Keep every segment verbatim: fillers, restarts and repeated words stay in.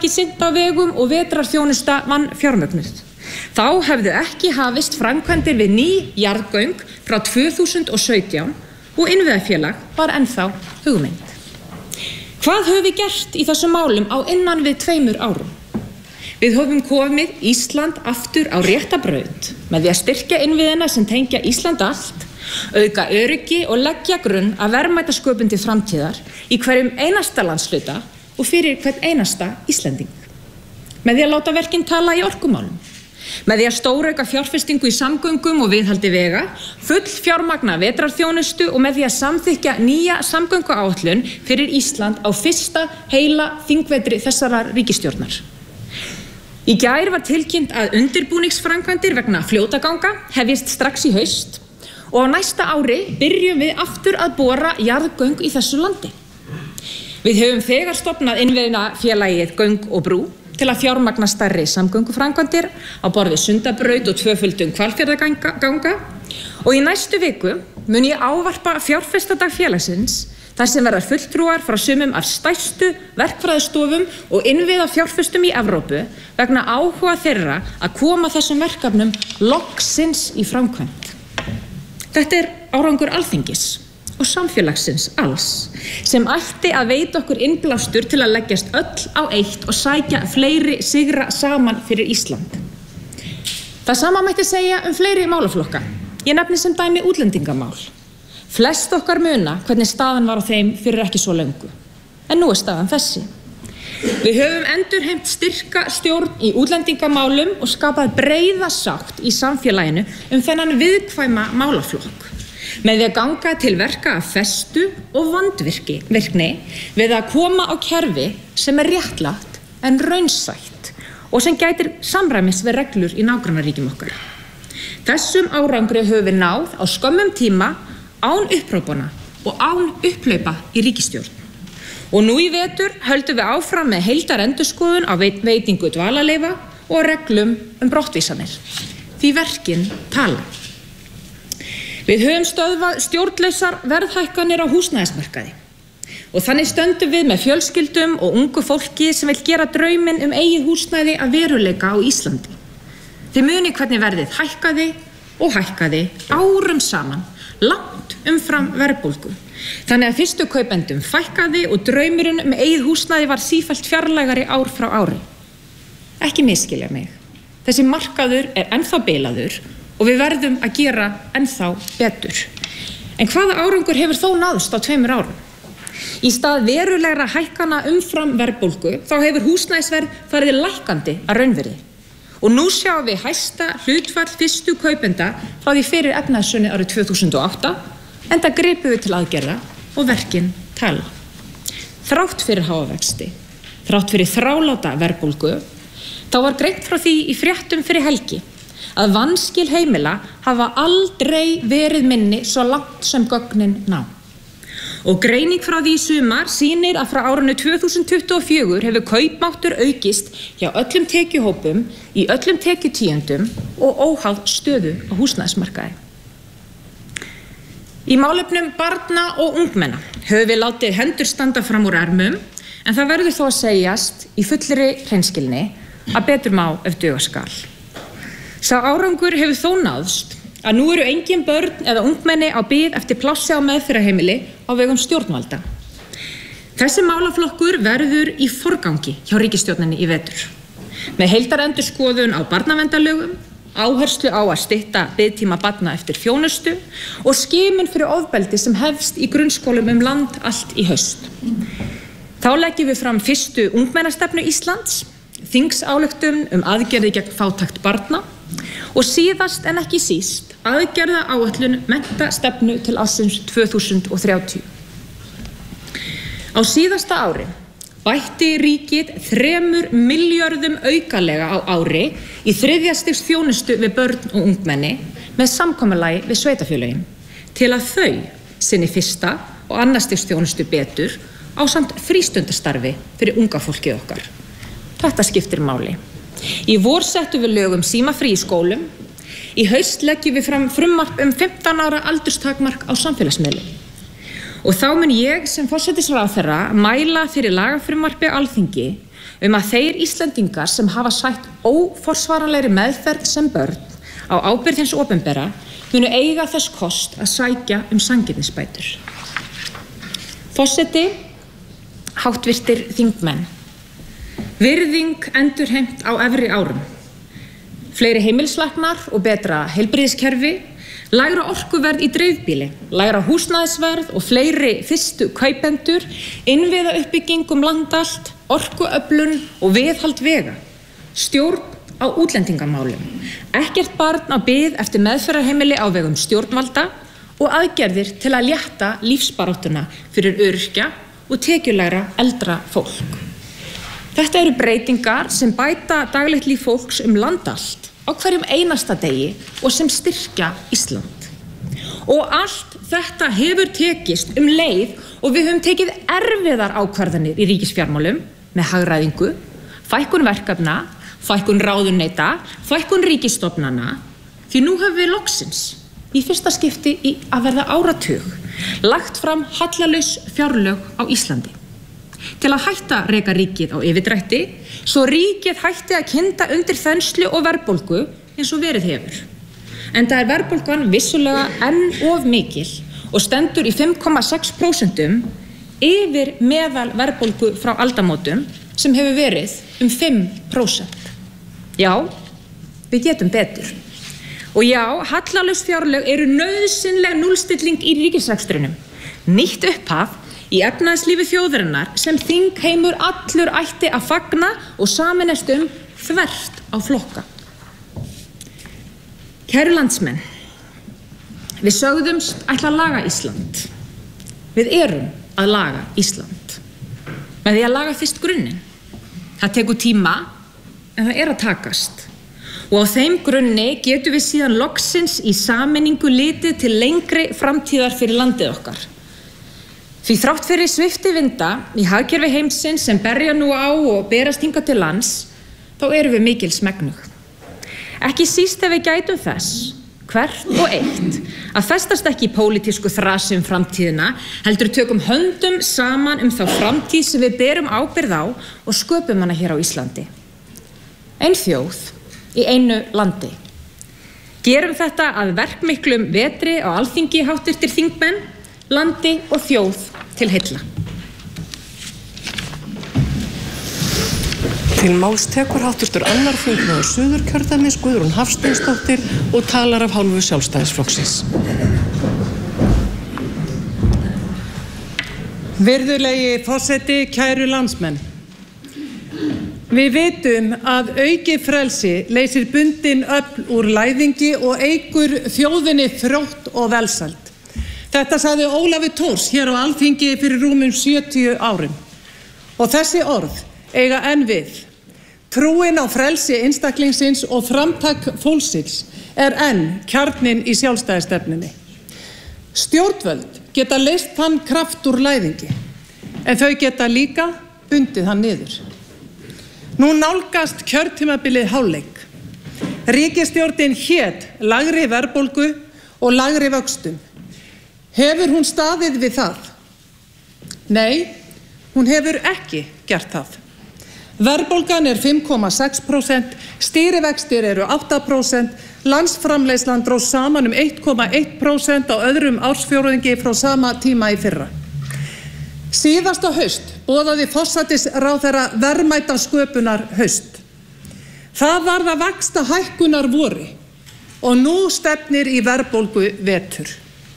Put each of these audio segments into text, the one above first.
ekki sinnt á vegum og vetrarþjónusta vann fjármögnuð. Þá hefðu ekki hafist framkvæmdir við ný jarðgöng frá tvö þúsund og sautján og innviðafélag var ennþá hugmynd. Hvað höfum við gert í þessum málum á innan við tveimur árum? Við höfum komið Ísland aftur á rétta braut með því að styrkja innviðina sem tengja Ísland allt, auka öryggi og leggja grunn að verðmætasköpun til framtíðar í hverjum einasta landshluta og fyrir hvern einasta Íslending. Með því að láta verkin tala í orkumálum, með því að stórauka fjárfestingu í samgöngum og viðhaldi vega, full fjármagna vetrarþjónustu og með því að samþykkja nýja samgönguáætlun fyrir Ísland á fyrsta heila þingvetri þessarar ríkisstjórnar. Í gær var tilkynnt að undirbúningsframkvæmdir vegna fljótaganga hefjist strax í haust og á næsta ári byrjum við aftur að bora jarðgöng í þessu landi. Við höfum þegar stofnað innviðafélagið Göng og brú til að fjármagna stærri samgönguframkvæmdir á borð við Sundabraut og tvöföldun Hvalfjarðarganga og í næstu viku mun ég ávarpa fjárfestadag félagsins þar sem verða fulltrúar frá sumum af stærstu verkfræðistofum og innviða fjárfestum í Evrópu vegna áhuga þeirra að koma þessum verkefnum loksins í framkvæmd. Þetta er árangur Alþingis og samfélagsins alls sem ætti að veita okkur innblástur til að leggjast öll á eitt og sækja fleiri sigra saman fyrir Ísland. Það sama mætti segja um fleiri málaflokka. Ég nefni sem dæmi útlendingamál. Flest okkar muna hvernig staðan var á þeim fyrir ekki svo löngu. En nú er staðan þessi. Við höfum endurheimt styrka stjórn í útlendingamálum og skapað breiða sátt í samfélaginu um þennan viðkvæma málaflokk. Með því að ganga til verka af festu og vandvirkni við að koma á kerfi sem er réttlátt en raunsætt og sem gætir samræmis við reglur í nágrannaríkjum okkar. Þessum árangri höfum við náð á skömmum tíma án upprópana og án upplaupa í ríkisstjórn. Og nú í vetur höldum við áfram með heildarendurskoðun á veitingu dvalarleyfa og reglum um brottvísanir. Því verkin tala. Við höfum stöðvað stjórnlausar verðhækkanir á húsnæðismarkaði og þannig stöndum við með fjölskyldum og ungu fólki sem vill gera drauminn um eigið húsnæði að veruleika á Íslandi. Þið muni hvernig verðið hækkaði og hækkaði árum saman, langt umfram verðbólgu. Þannig að fyrstu kaupendum fækkaði og draumurinn um eigið húsnæði var sífellt fjarlægari ár frá ári. Ekki misskilja mig. Þessi markaður er ennþá bilaður og við verðum að gera ennþá betur. En hvaða árangur hefur þó náðst á tveimur árum? Í stað verulegra hækkana umfram verðbólgu þá hefur húsnæðisverð farið lækkandi að raunvirði. Og nú sjáum við hæsta hlutfall fyrstu kaupenda frá því fyrir efnahagshrunið árið tvö þúsund og átta, enda gripum við til aðgerða og verkin tala. Þrátt fyrir háa vexti, þrátt fyrir þráláta verðbólgu, þá var greint frá því í fréttum fyrir helgi að vanskil heimila hafa aldrei verið minni svo langt sem gögnin ná. Og greining frá því í sumar sýnir að frá árinu tvö þúsund tuttugu og fjögur hefur kaupmáttur aukist hjá öllum tekjuhópum, í öllum tekjutíundum og óháð stöðu á húsnæðismarkaði. Í málefnum barna og ungmenna höfum við látið hendur standa fram úr ermum, en það verður þó að segjast í fullri hreinskilni að betur má ef duga skal. Sá árangur hefur þó náðst að nú eru engin börn eða ungmenni á bið eftir plássi á meðferðarheimili á vegum stjórnvalda. Þessi málaflokkur verður í forgangi hjá ríkisstjórninni í vetur. Með heildarendurskoðun á barnaverndarlögum, áherslu á að stytta biðtíma barna eftir þjónustu og skimun fyrir ofbeldi sem hefst í grunnskólum um land allt í haust. Þá leggjum við fram fyrstu ungmennastefnu Íslands, þingsályktun um aðgerðir gegn fátækt barna og síðast en ekki síst aðgerða áætlun menntastefnu til ársins tvö þúsund og þrjátíu. Á síðasta ári bætti ríkið þremur milljörðum aukalega á ári í þriðja stigs þjónustu við börn og ungmenni með samkomulagi við sveitarfélögin til að þau sinni fyrsta og annars stigs þjónustu betur ásamt frístundastarfi fyrir unga fólkið okkar. Þetta skiptir máli. Í vor settum við lög um símafrí í skólum. Í haust leggjum við fram frumvarp um fimmtán ára aldurstakmark á samfélagsmiðlum. Og þá mun ég sem forsætisráðherra mæla fyrir lagafrumvarpi á Alþingi um að þeir Íslendingar sem hafa sætt óforsvaranlegri meðferð sem börn á ábyrgð hins opinbera munu eiga þess kost að sækja um sanngirnisbætur. Forseti, háttvirtir þingmenn, virðing endurheimt á efri árum, fleiri heimilislæknar og betra heilbrigðiskerfi, lægra orkuverð í dreifbýli, lægra húsnæðisverð og fleiri fyrstu kaupendur, innviða uppbygging um land allt, orkuöflun og viðhald vega, stjórn á útlendingamálum, ekkert barn á bið eftir meðferðarheimili á vegum stjórnvalda og aðgerðir til að létta lífsbaráttuna fyrir öryrkja og tekjulegra eldra fólk. Þetta eru breytingar sem bæta daglegt líf fólks um land allt á hverjum einasta degi og sem styrkja Ísland. Og allt þetta hefur tekist um leið og við höfum tekið erfiðar ákvarðanir í ríkisfjármálum með hagræðingu, fækkun verkefna, fækkun ráðuneyta, fækkun ríkisstofnana, því nú höfum við loksins í fyrsta skipti í að verða áratug lagt fram hallalaus fjárlög á Íslandi til að hætta reka ríkið á yfirdrætti svo ríkið hætti að kynda undir þenslu og verðbólgu eins og verið hefur. Enda er verðbólgan vissulega enn of mikil og stendur í fimm komma sex prósent yfir meðal verðbólgu frá aldamótum sem hefur verið um fimm prósent. Já, við getum betur. Og já, hallalaus fjárlög eru nauðsynleg núllstilling í ríkisrekstrinum. Nýtt upphaf í efnahagslífi þjóðarinnar sem þingheimur allur ætti að fagna og sameinast um þvert á flokka. Kæru landsmenn, við sögðumst ætla að laga Ísland. Við erum að laga Ísland. Með því að laga fyrst grunninn. Það tekur tíma, en það er að takast. Og á þeim grunni getum við síðan loksins í sameiningu litið til lengri framtíðar fyrir landið okkar. Því þrátt fyrir sviftivinda í hagkerfi heimsins sem berja nú á og berast hingað til lands, þá erum við mikil smegnug. Ekki síst ef við gætum þess, hvert og eitt, að festast ekki í pólitísku þrasi um framtíðina, heldur tökum höndum saman um þá framtíð sem við berum ábyrgð á og sköpum hana hér á Íslandi. Ein þjóð í einu landi. Gerum þetta að verkmiklum vetri á Alþingi, háttvirtir þingmenn, landi og þjóð til heilla. Til máls tekur háttvirtur annar þingmaður Suðurkjördæmis Guðrún Hafsteinsdóttir og talar af hálfu Sjálfstæðisflokksins. Virðulegi forseti, kæru landsmenn. Við vitum að aukið frelsi leysir bundin öfl úr læðingi og eykur þjóðinni þrótt og velsæld. Þetta sagði Ólafur Thors hér á Alþingi fyrir rúmum sjötíu árum. Og þessi orð eiga enn við. Trúin á frelsi einstaklingsins og framtak fólksins er enn kjarninn í sjálfstæðisstefnunni. Stjórnvöld geta leyst þann kraft úr læðingi, en þau geta líka bundið hann niður. Nú nálgast kjörtímabilið hálfleik. Ríkisstjórnin hét lægri verðbólgu og lægri vöxtum. Hefur hún staðið við það? Nei, hún hefur ekki gert það. Verðbólgan er fimm komma sex prósent, stýrivextir eru átta prósent, landsframleiðslan dróst saman um eitt komma eitt prósent á öðrum ársfjórðungi frá sama tíma í fyrra. Síðasta haust boðaði forsætisráðherra verðmætasköpunar haust. Það varð að vaxta hækkunar vori og nú stefnir í verðbólgu vetur.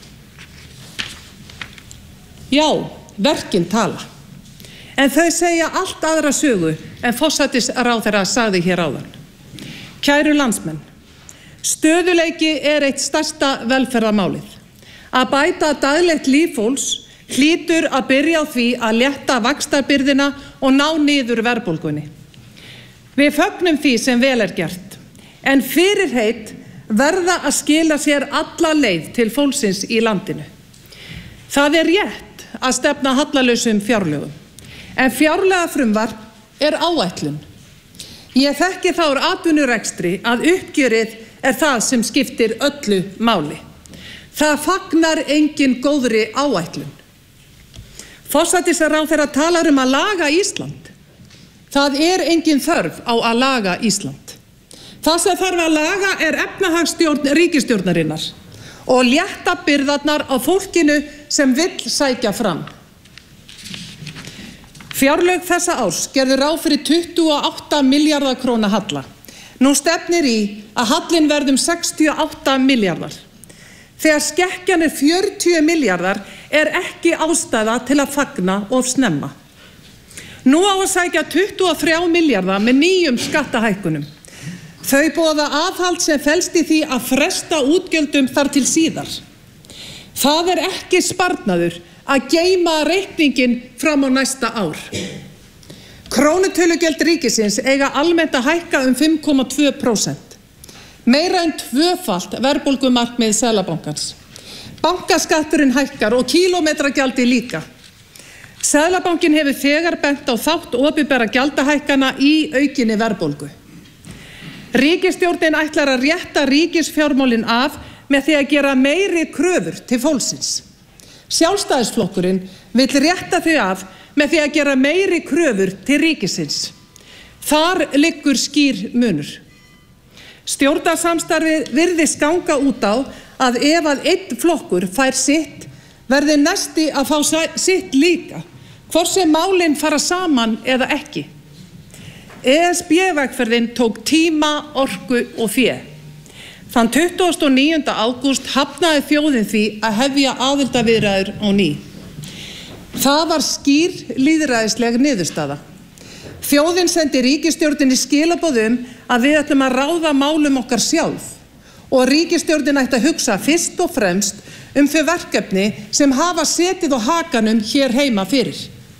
Já, verkin tala. En þau segja allt aðra sögu en forsætisráðherra sagði hér áðan. Kæru landsmenn, stöðuleiki er eitt stærsta velferðarmálið. Að bæta daglegt líf fólks hlýtur að byrja á því að létta vaxtabyrðina og ná niður verðbólgunni. Við fögnum því sem vel er gert, en fyrirheit verða að skila sér alla leið til fólksins í landinu. Það er rétt að stefna hallalausum fjárlögum, en fjárlagafrumvarp er áætlun. Ég þekki þá úr atvinnurekstri að uppgjörið er það sem skiptir öllu máli. Það fagnar engin góðri áætlun. Forsætisráðherra talar um að laga Ísland. Það er engin þörf á að laga Ísland. Það sem þarf að laga er efnahagsstjórn ríkisstjórnarinnar og létta byrðarnar á fólkinu sem vill sækja fram. Fjárlög þessa árs gerðu ráð fyrir tuttugu og átta milljarða króna halla. Nú stefnir í að hallinn verði um sextíu og átta milljarðar. Þegar skekkjan er fjörutíu milljarðar er ekki ástæða til að fagna of snemma. Nú á að sækja tuttugu og þrjá milljarða með nýjum skattahækkunum. Þau boða aðhald sem felst í því að fresta útgjöldum þar til síðar. Það er ekki sparnaður að geyma reikningin fram á næsta ár. Krónutölugjöld ríkisins eiga almennt að hækka um fimm komma tvö prósent. Meira en tvöfalt verðbólgumarkmið Seðlabankans. Bankaskatturinn hækkar og kílómetragjaldi líka. Seðlabankinn hefur þegar bent á þátt opinberra gjaldahækkana í aukinni verðbólgu. Ríkisstjórnin ætlar að rétta ríkisfjármálin af með því að gera meiri kröfur til fólksins. Sjálfstæðisflokkurinn vill rétta þau af með því að gera meiri kröfur til ríkisins. Þar liggur skýr munur. Stjórnarsamstarfið virðist ganga út á að ef að einn flokkur fær sitt, verði næsti að fá sitt líka, hvort sem málin fara saman eða ekki. E S B-vegferðin tók tíma, orku og fé. Þann tuttugasta og níunda ágúst hafnaði þjóðin því að hefja aðildarviðræður á ný. Það var skýr lýðræðisleg niðurstaða. Þjóðin sendi ríkisstjórninni skilaboð um að við ætlum að ráða málum okkar sjálf og ríkisstjórnin ætti að hugsa fyrst og fremst um þau verkefni sem hafa setið á hakanum hér heima fyrir.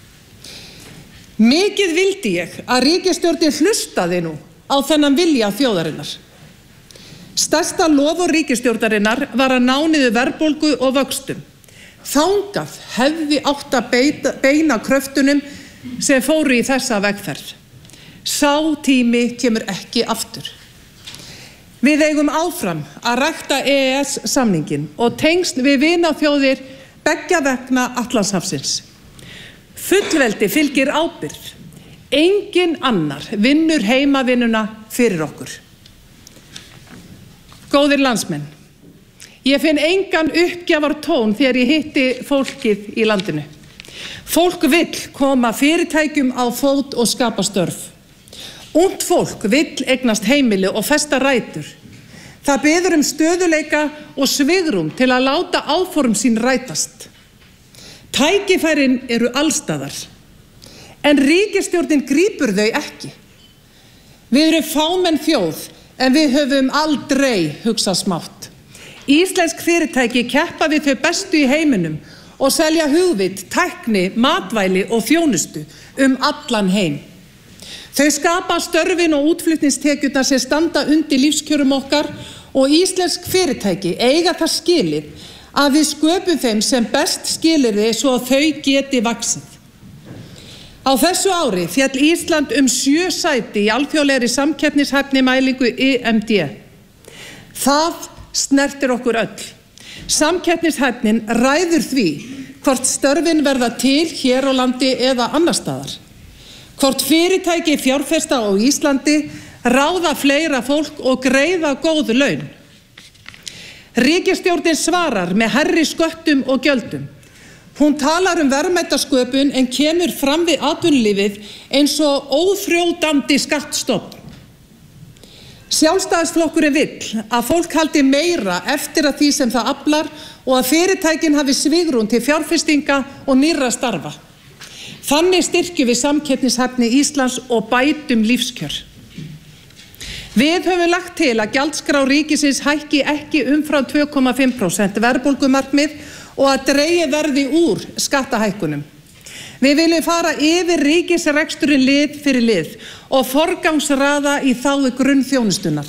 Mikið vildi ég að ríkisstjórnin hlustaði nú á þennan vilja þjóðarinnar. Stærsta loforð ríkisstjórnarinnar var að ná niður verðbólgu og vöxtum. Þangað hefði átt að beita, beina kröftunum sem fóru í þessa vegferð. Sá tími kemur ekki aftur. Við eigum áfram að rækta E E S-samninginn og tengsl við vinaþjóðir beggja vegna Atlantshafsins. Fullveldi fylgir ábyrgð. Enginn annar vinnur heimavinnuna fyrir okkur. Góðir landsmenn, ég finn engan uppgjafar tón þegar ég hitti fólkið í landinu. Fólk vill koma fyrirtækjum á fót og skapa störf. Ungt fólk vill eignast heimili og festa rætur. Það biður um stöðuleika og svigrúm til að láta áform sín rætast. Tækifærin eru allstaðar, en ríkisstjórnin grípur þau ekki. Við erum fámenn þjóð, en við höfum aldrei hugsað smátt. Íslensk fyrirtæki keppa við þau bestu í heiminum og selja hugvit, tækni, matvæli og þjónustu um allan heim. Þau skapa störfin og útflutningstekjurnar sem standa undir lífskjörum okkar og íslensk fyrirtæki eiga það skilið að við sköpum þeim sem best skilyrði svo að þau geti vaxið. Á þessu ári féll Ísland um sjö sæti í alþjóðlegri samkeppnishæfni-mælingu I M D. Það snertir okkur öll. Samkeppnishæfnin ræður því hvort störfin verða til hér á landi eða annars staðar. Hvort fyrirtæki fjárfesta á Íslandi ráða fleira fólk og greiða góð laun. Ríkisstjórnin svarar með hærri sköttum og gjöldum. Hún talar um verðmætasköpun en kemur fram við atvinnulífið eins og óþrjótandi skattstofn. Sjálfstæðisflokkurinn vill að fólk haldi meira eftir að því sem það aflar og að fyrirtækin hafi svigrúm til fjárfestinga og nýrra starfa. Þannig styrkjum við samkeppnishæfni Íslands og bætum lífskjör. Við höfum lagt til að gjaldskrá ríkisins hækki ekki umfram tvö komma fimm prósent verðbólgumarkmið og að dregið verði úr skattahækkunum. Við viljum fara yfir ríkisreksturinn lið fyrir lið og forgangsraða í þágu grunnþjónustunnar.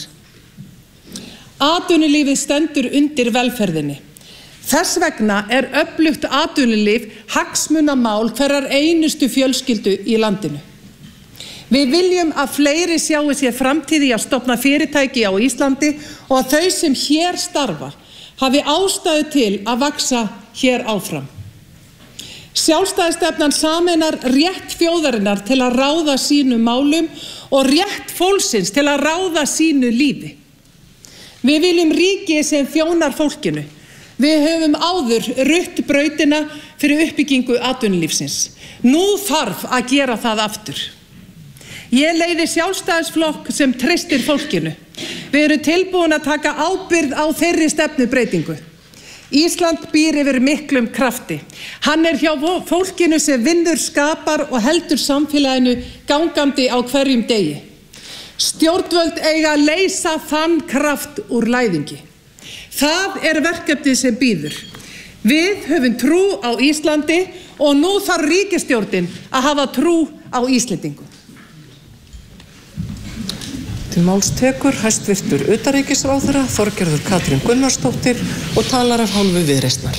Atvinnulífið stendur undir velferðinni. Þess vegna er öflugt atvinnulíf hagsmunamál hverrar einustu fjölskyldu í landinu. Við viljum að fleiri sjái sér framtíð í að stofna fyrirtæki á Íslandi og að þau sem hér starfa hafi ástæðu til að vaxa hér áfram. Sjálfstæðisstefnan sameinar rétt þjóðarinnar til að ráða sínum málum og rétt fólksins til að ráða sínu lífi. Við viljum ríki sem þjónar fólkinu. Við höfum áður rutt brautina fyrir uppbyggingu atvinnulífsins. Nú þarf að gera það aftur. Ég leiði Sjálfstæðisflokk sem treystir fólkinu. Við erum tilbúin að taka ábyrgð á þeirri stefnubreytingu. Ísland býr yfir miklum krafti. Hann er hjá fólkinu sem vinnur, skapar og heldur samfélaginu gangandi á hverjum degi. Stjórnvöld eiga að leysa þann kraft úr læðingi. Það er verkefnið sem býður. Við höfum trú á Íslandi og nú þarf ríkisstjórnin að hafa trú á Íslendingum. Til máls tekur hæstvirtur utanríkisráðherra Þorgerður Katrín Gunnarsdóttir og talar af hálfu Viðreisnar.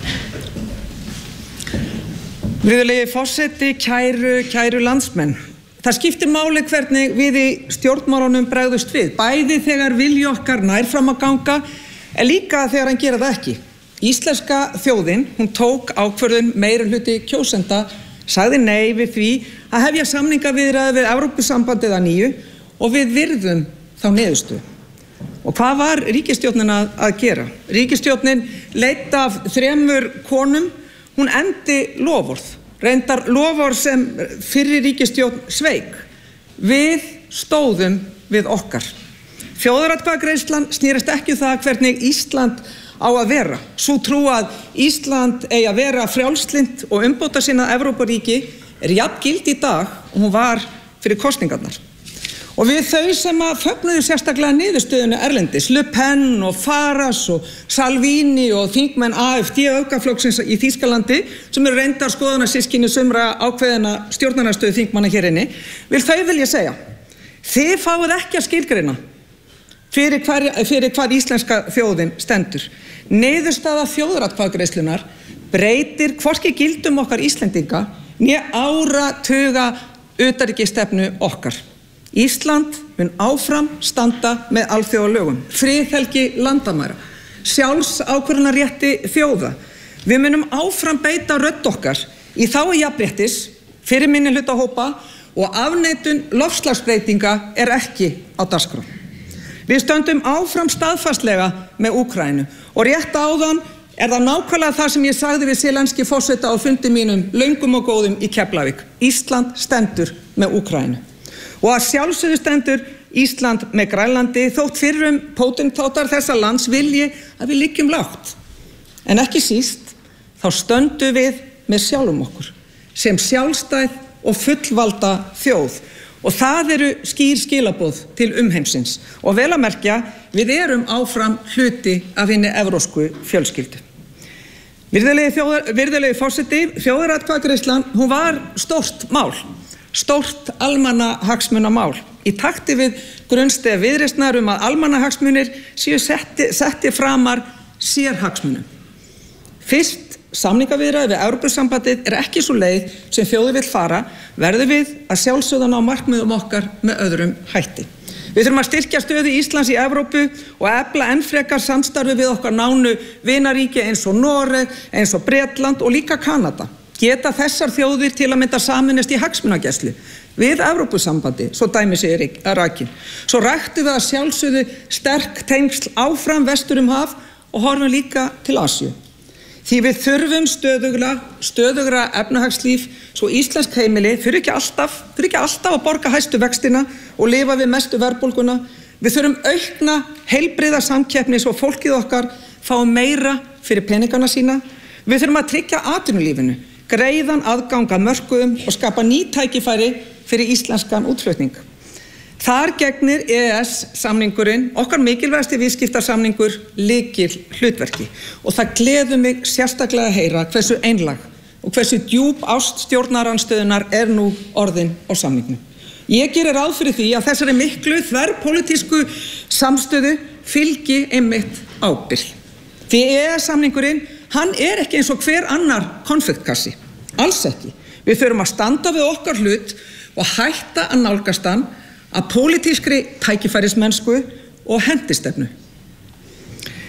Virðulegi forseti, kæru, kæru landsmenn. Það skiptir máli hvernig við í stjórnmálunum bregðust við, bæði þegar vilji okkar nær fram að ganga, en líka þegar hann gera það ekki. Íslenska þjóðin, hún tók ákvörðun meirihluti kjósenda, sagði nei við því að hefja samningaviðræður við Evrópusambandið að nýju og við virðum þá niðurstöðu. Og hvað var ríkisstjórnin að, að gera? Ríkisstjórnin leitt af þremur konum, hún endi loforð, reyndar loforð sem fyrri ríkisstjórn sveik. Við stóðum við okkar. Þjóðaratkvæðagreiðslan snýrist ekki um það hvernig Ísland á að vera. Sú trú að Ísland eigi að vera frjálslynt og umbóta sinna Evrópuríki er jafn gild í dag og hún var fyrir kosningarnar. Og við þau sem að fögnuðu sérstaklega niðurstöðunni erlendis, Le Pen og Farage og Salvini og þingmenn A F D öfgaflokksins í Þýskalandi, sem eru reyndar skoðanarsystkini sumra ákveðina stjórnarandstöðu þingmanna hér inni, vil þau vilja segja, þið fáið ekki að skilgreina fyrir, hver, fyrir hvað íslenska þjóðin stendur. Niðurstaða þjóðaratkvæðagreiðslunnar breytir hvorki gildum okkar Íslendinga né áratuga utanríkisstefnu okkar. Ísland mun áfram standa með alþjóðalögum, friðhelgi landamæra, sjálfsákvörðunarrétti þjóða. Við munum áfram beita rödd okkar í þágu jafnréttis, fyrir minnihlutahópa og afneitun loftslagsbreytinga er ekki á dagskrá. Við stöndum áfram staðfastlega með Úkraínu og rétt áðan er það nákvæmlega það sem ég sagði við Zelenski forseta á fundi mínum löngum og góðum í Keflavík. Ísland stendur með Úkraínu. Og að sjálfsögðu stendur Ísland með Grænlandi þótt fyrrum pótintátar þessa lands vilji að við liggjum lágt. En ekki síst þá stöndum við með sjálfum okkur sem sjálfstæð og fullvalda þjóð. Og það eru skýr skilaboð til umheimsins. Og vel að merkja, við erum áfram hluti af hinni evrópsku fjölskyldu. Virðulegi, þjóðar, virðulegi forseti, þjóðaratkvæðagreiðslan, hún var stórt mál. Stórt almannahagsmunamál í takti við grunnstef Viðreisnar um að almannahagsmunir séu setti, setti framar sérhagsmunum. Fyrst samningaviðræður við Evrópusambandið er ekki svo leið sem þjóðin vill fara, verður við að sjálfsögða ná markmiðum okkar með öðrum hætti. Við þurfum að styrkja stöðu Íslands í Evrópu og efla enn frekar samstarfi við okkar nánu vinaríki eins og Noreg, eins og Bretland og líka Kanada. Geta þessar þjóðir til að mynda sameinast í hagsmunagæslu við Evrópusambandi, svo dæmi sig rakin. Svo ræktum við að sjálfsögðu sterk tengsl áfram vestur um haf og horfum líka til Asíu. Því við þurfum stöðugra, stöðugra efnahagslíf svo íslensk heimili fyrir ekki alltaf, fyrir ekki alltaf að borga hæstu vextina og lifa við mestu verðbólguna. Við þurfum aukna heilbrigða samkeppni svo fólkið okkar fáum meira fyrir peningana sína. Við þurfum að tryggja atvinnulífinu, greiðan aðgang að mörkuðum og skapa ný tækifæri fyrir íslenskan útflutning. Þar gegnir E E S-samningurinn, okkar mikilvægasti viðskiptasamningur, lykil hlutverki. Og það gleður mig sérstaklega að heyra hversu einlag og hversu djúp ást stjórnarandstöðunar er nú orðin á samningnum. Ég gerir ráð fyrir því að þessari miklu þverpólitísku samstöðu fylgi einmitt ábyrgð. Því E E S-samningurinn, hann er ekki eins og hver annar konfektkassi. Alls ekki. Við þurfum að standa við okkar hlut og hætta að nálgast hann að pólitískri tækifærismennsku og hendistefnu.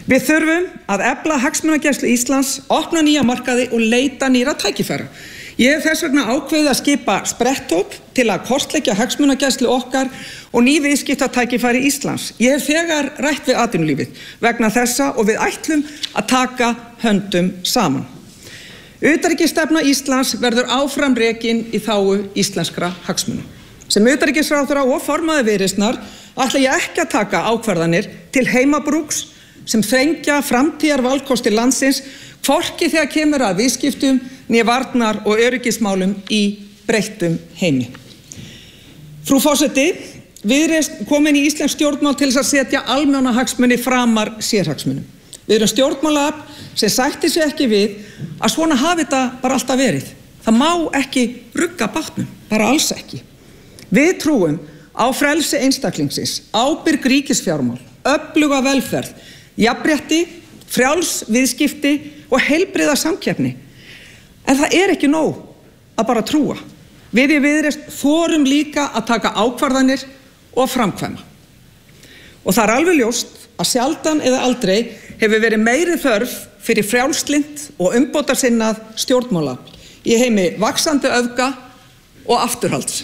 Við þurfum að efla hagsmunagæslu Íslands, opna nýja markaði og leita nýra tækifæra. Ég hef þess vegna ákveðið að skipa spretthóp til að kortleggja hagsmunagæslu okkar og ný viðskiptatækifæri Íslands. Ég hef þegar rætt við atvinnulífið vegna þessa og við ætlum að taka höndum saman. Utanríkisstefna Íslands verður áfram rekin í þágu íslenskra hagsmuna. Sem utanríkisráðherra og formaður Viðreisnar ætla ég ekki að taka ákvarðanir til heimabrúks sem þrengja framtíðar valkosti landsins, hvorki þegar kemur að viðskiptum, né varnar og öryggismálum í breyttum heimi. Frú forseti, Viðreisn komin í íslensk stjórnmál til þess að setja almannahagsmuni framar sérhagsmunum. Við erum stjórnmálaafl sem sættir sig ekki við að svona hafi þetta bara alltaf verið. Það má ekki rugga bátnum, bara alls ekki. Við trúum á frelsi einstaklingsins, ábyrg ríkisfjármál, öfluga velferð, jafnrétti, frjáls viðskipti og heilbrigða samkeppni. En það er ekki nóg að bara trúa. Við í Viðreisn þorum líka að taka ákvarðanir og framkvæma. Og það er alveg ljóst að sjaldan eða aldrei hefur verið meiri þörf fyrir frjálslynt og umbótasinnað stjórnmála í heimi vaxandi öfga og afturhalds.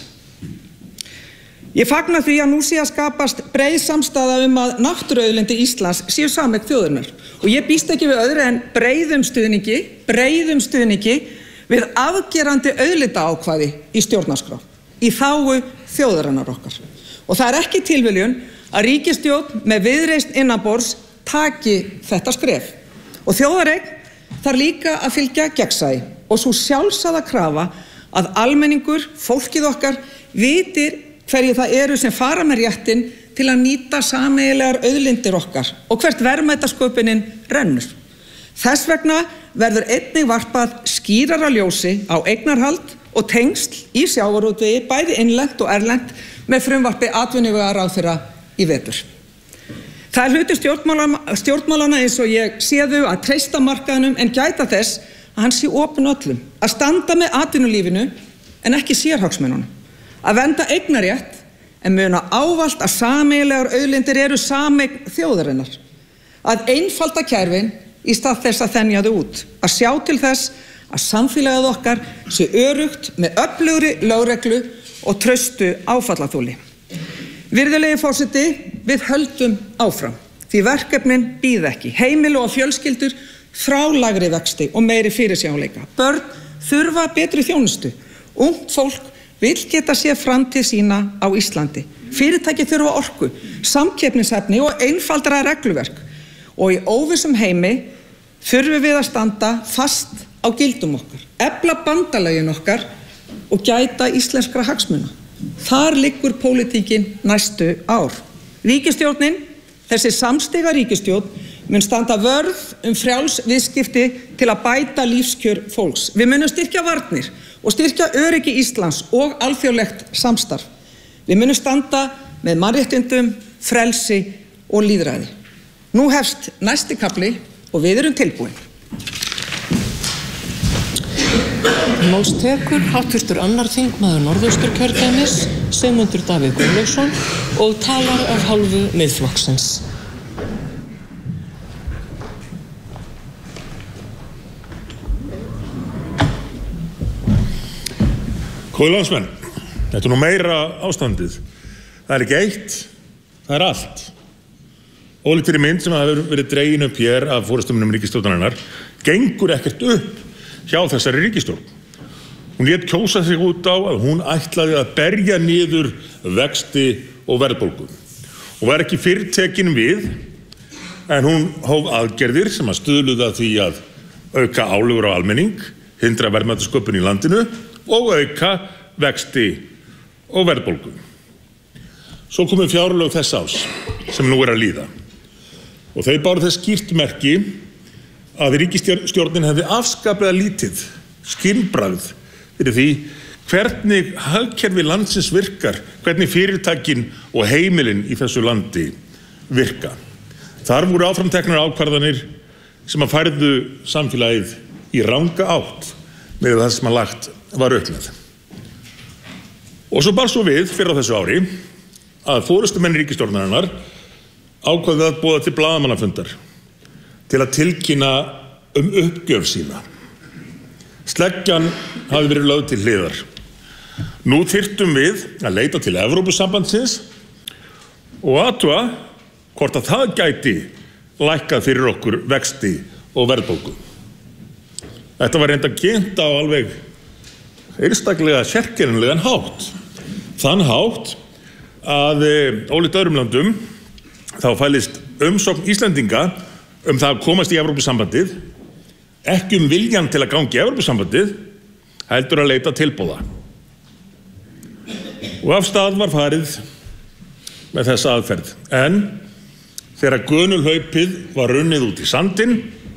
Ég fagna því að nú sé að skapast breið samstaða um að náttúruauðlindir Íslands séu sameign þjóðarinnar og ég býst ekki við öðru en breiðum stuðningi, breiðum stuðningi við afgerandi auðlindaákvæði í stjórnarskrá, í þágu þjóðarinnar okkar. Og það er ekki tilviljun að ríkisstjórn með Viðreisn innanborðs taki þetta skref. Og þjóðareign þarf líka að fylgja gegnsæi og sú sjálfsagða krafa að almenningur, fólkið okkar, vitir hverju það eru sem fara með réttin til að nýta sameiginlegar auðlindir okkar og hvert verðmætasköpunin rennur. Þess vegna verður einnig varpað skýrara ljósi á eignarhald og tengsl í sjávarútvegi, bæði innlent og erlent, með frumvarpi atvinnuvegaráðherra í vetur. Það er hluti stjórnmálana eins og ég sé þau að treysta markaðnum en gæta þess að hann sé opinn öllum, að standa með atvinnulífinu en ekki sérhagsmununum. Að vernda eignarétt en muna ávallt að sameiginlegar auðlindir eru sameign þjóðarinnar. Að einfalda kerfin í stað þess að þenja þau út. Að sjá til þess að samfélagið okkar sé öruggt með öflugri lögreglu og traustu áfallaþoli. Virðulegi forseti, við höldum áfram. Því verkefnin bíða ekki. Heimili og fjölskyldur þrá lægri vexti og meiri fyrirsjáanleika. Börn þurfa betri þjónustu. Ungt fólk vill geta séð framtíð sína á Íslandi. Fyrirtæki þurfa orku, samkeppnishæfni og einfaldara regluverk. Og í óvissum heimi þurfum við að standa fast á gildum okkar, efla bandalögin okkar og gæta íslenskra hagsmuna. Þar liggur pólitíkin næstu ár. Ríkisstjórnin, þessi samstiga ríkisstjórn, mun standa vörð um frjáls viðskipti til að bæta lífskjör fólks. Við munum styrkja varnir og styrkja öryggi Íslands og alþjóðlegt samstarf. Við munum standa með mannréttindum, frelsi og lýðræði. Nú hefst næsti kafli og við erum tilbúin. Máls tekur háttvirtur annar þingmaður Norðausturkjördæmis, Sigmundur Davíð Gunnlaugsson, og talar af hálfu Miðflokksins. Góðir landsmenn, þetta er nú meira ástandið. Það er ekki eitt, það er allt. Ólíkt þeirri mynd sem hefur verið dregin upp hér af forystumönnum ríkisstjórnarinnar gengur ekkert upp hjá þessari ríkisstjórn. Hún lét kjósa sig út á að hún ætlaði að berja niður vexti og verðbólgu og var ekki fyrr tekin við en hún hóf aðgerðir sem að stuðluðu að því að auka álögur á almenning, hindra verðmætasköpun í landinu og auka vexti og verðbólgu. Svo komu fjárlög þess árs sem nú er að líða og þau báru þess skýrt merki að ríkisstjórnin hefði afskaplega lítið skynbragð fyrir því hvernig hagkerfi landsins virkar, hvernig fyrirtækin og heimilin í þessu landi virka. Þar voru áframteknar ákvarðanir sem að færðu samfélagið í ranga átt með það sem að lagt var upp með. Og svo bar svo við fyrir á þessu ári að forystumenn ríkisstjórnarinnar ákváðu að boða til blaðamannafundar til að tilkynna um uppgjöf sína. Sleggjan hafði verið lögð til hliðar. Nú þyrftum við að leita til Evrópusambandsins og athuga hvort að það gæti lækkað fyrir okkur vexti og verðbólgu. Þetta var reynda kynnt á alveg einstaklega sérkennilegan hátt. Þann hátt að ólíkt öðrum löndum þá fælist umsókn Íslendinga um það að komast í Evrópusambandið, ekki um viljan til að ganga í Evrópusambandið, heldur að leita tilboða. Og af stað var farið með þessa aðferð. En þegar gönulhlaupið var runnið út í sandinn,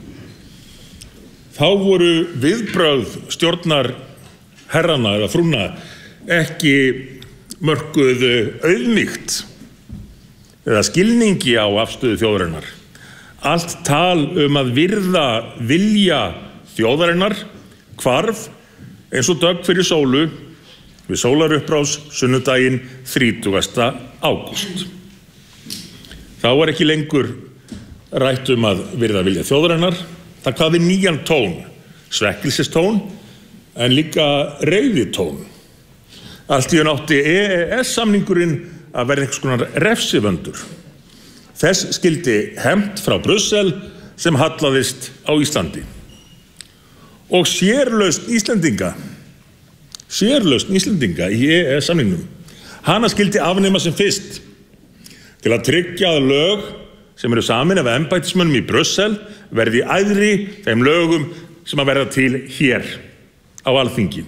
þá voru viðbrögð stjórnar herrana eða frúna ekki mörkuð auðmýkt eða skilningi á afstöðu þjóðarinnar. Allt tal um að virða vilja þjóðarinnar hvarf eins og dögg fyrir sólu við sólarupprás sunnudaginn þrítugasta ágúst. Þá var ekki lengur rætt um að virða vilja þjóðarinnar. Það kvað við nýjan tón, svekkelsistón, en líka reiðitón. Allt í einu átti E E S-samningurinn að verða einhvers konar refsivöndur. Þess skildi hefnt frá Brussel sem hallaðist á Íslandi. Og sérlausn Íslendinga, sérlausn Íslendinga í E E S-samningnum, hana skildi afnema sem fyrst til að tryggja að lög sem eru samin af embættismönnum í Brussel verði æðri þeim lögum sem að verða til hér á Alþingi.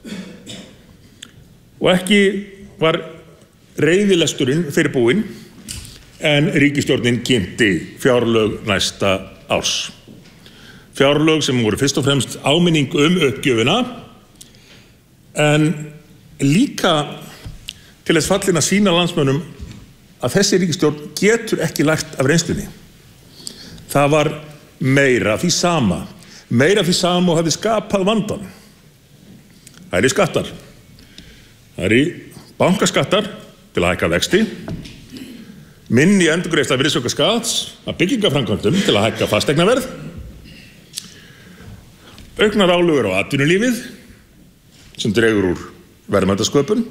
Og ekki var reiðilesturinn fyrirbúinn en ríkisstjórnin kynnti fjárlög næsta árs. Fjárlög sem voru fyrst og fremst áminning um uppgjöfina en líka til þess fallin að sýna landsmönnum að þessi ríkisstjórn getur ekki lært af reynslunni. Það var meira því sama, meira því sama og hafði skapað vandan. Það eru skattar. Það eru bankaskattar til að hækka vexti, minni endurgreiðsla virðisaukaskatts af byggingaframkvæmdum til að hækka fasteignaverð, auknar álögur á atvinnulífið sem dregur úr verðmætasköpun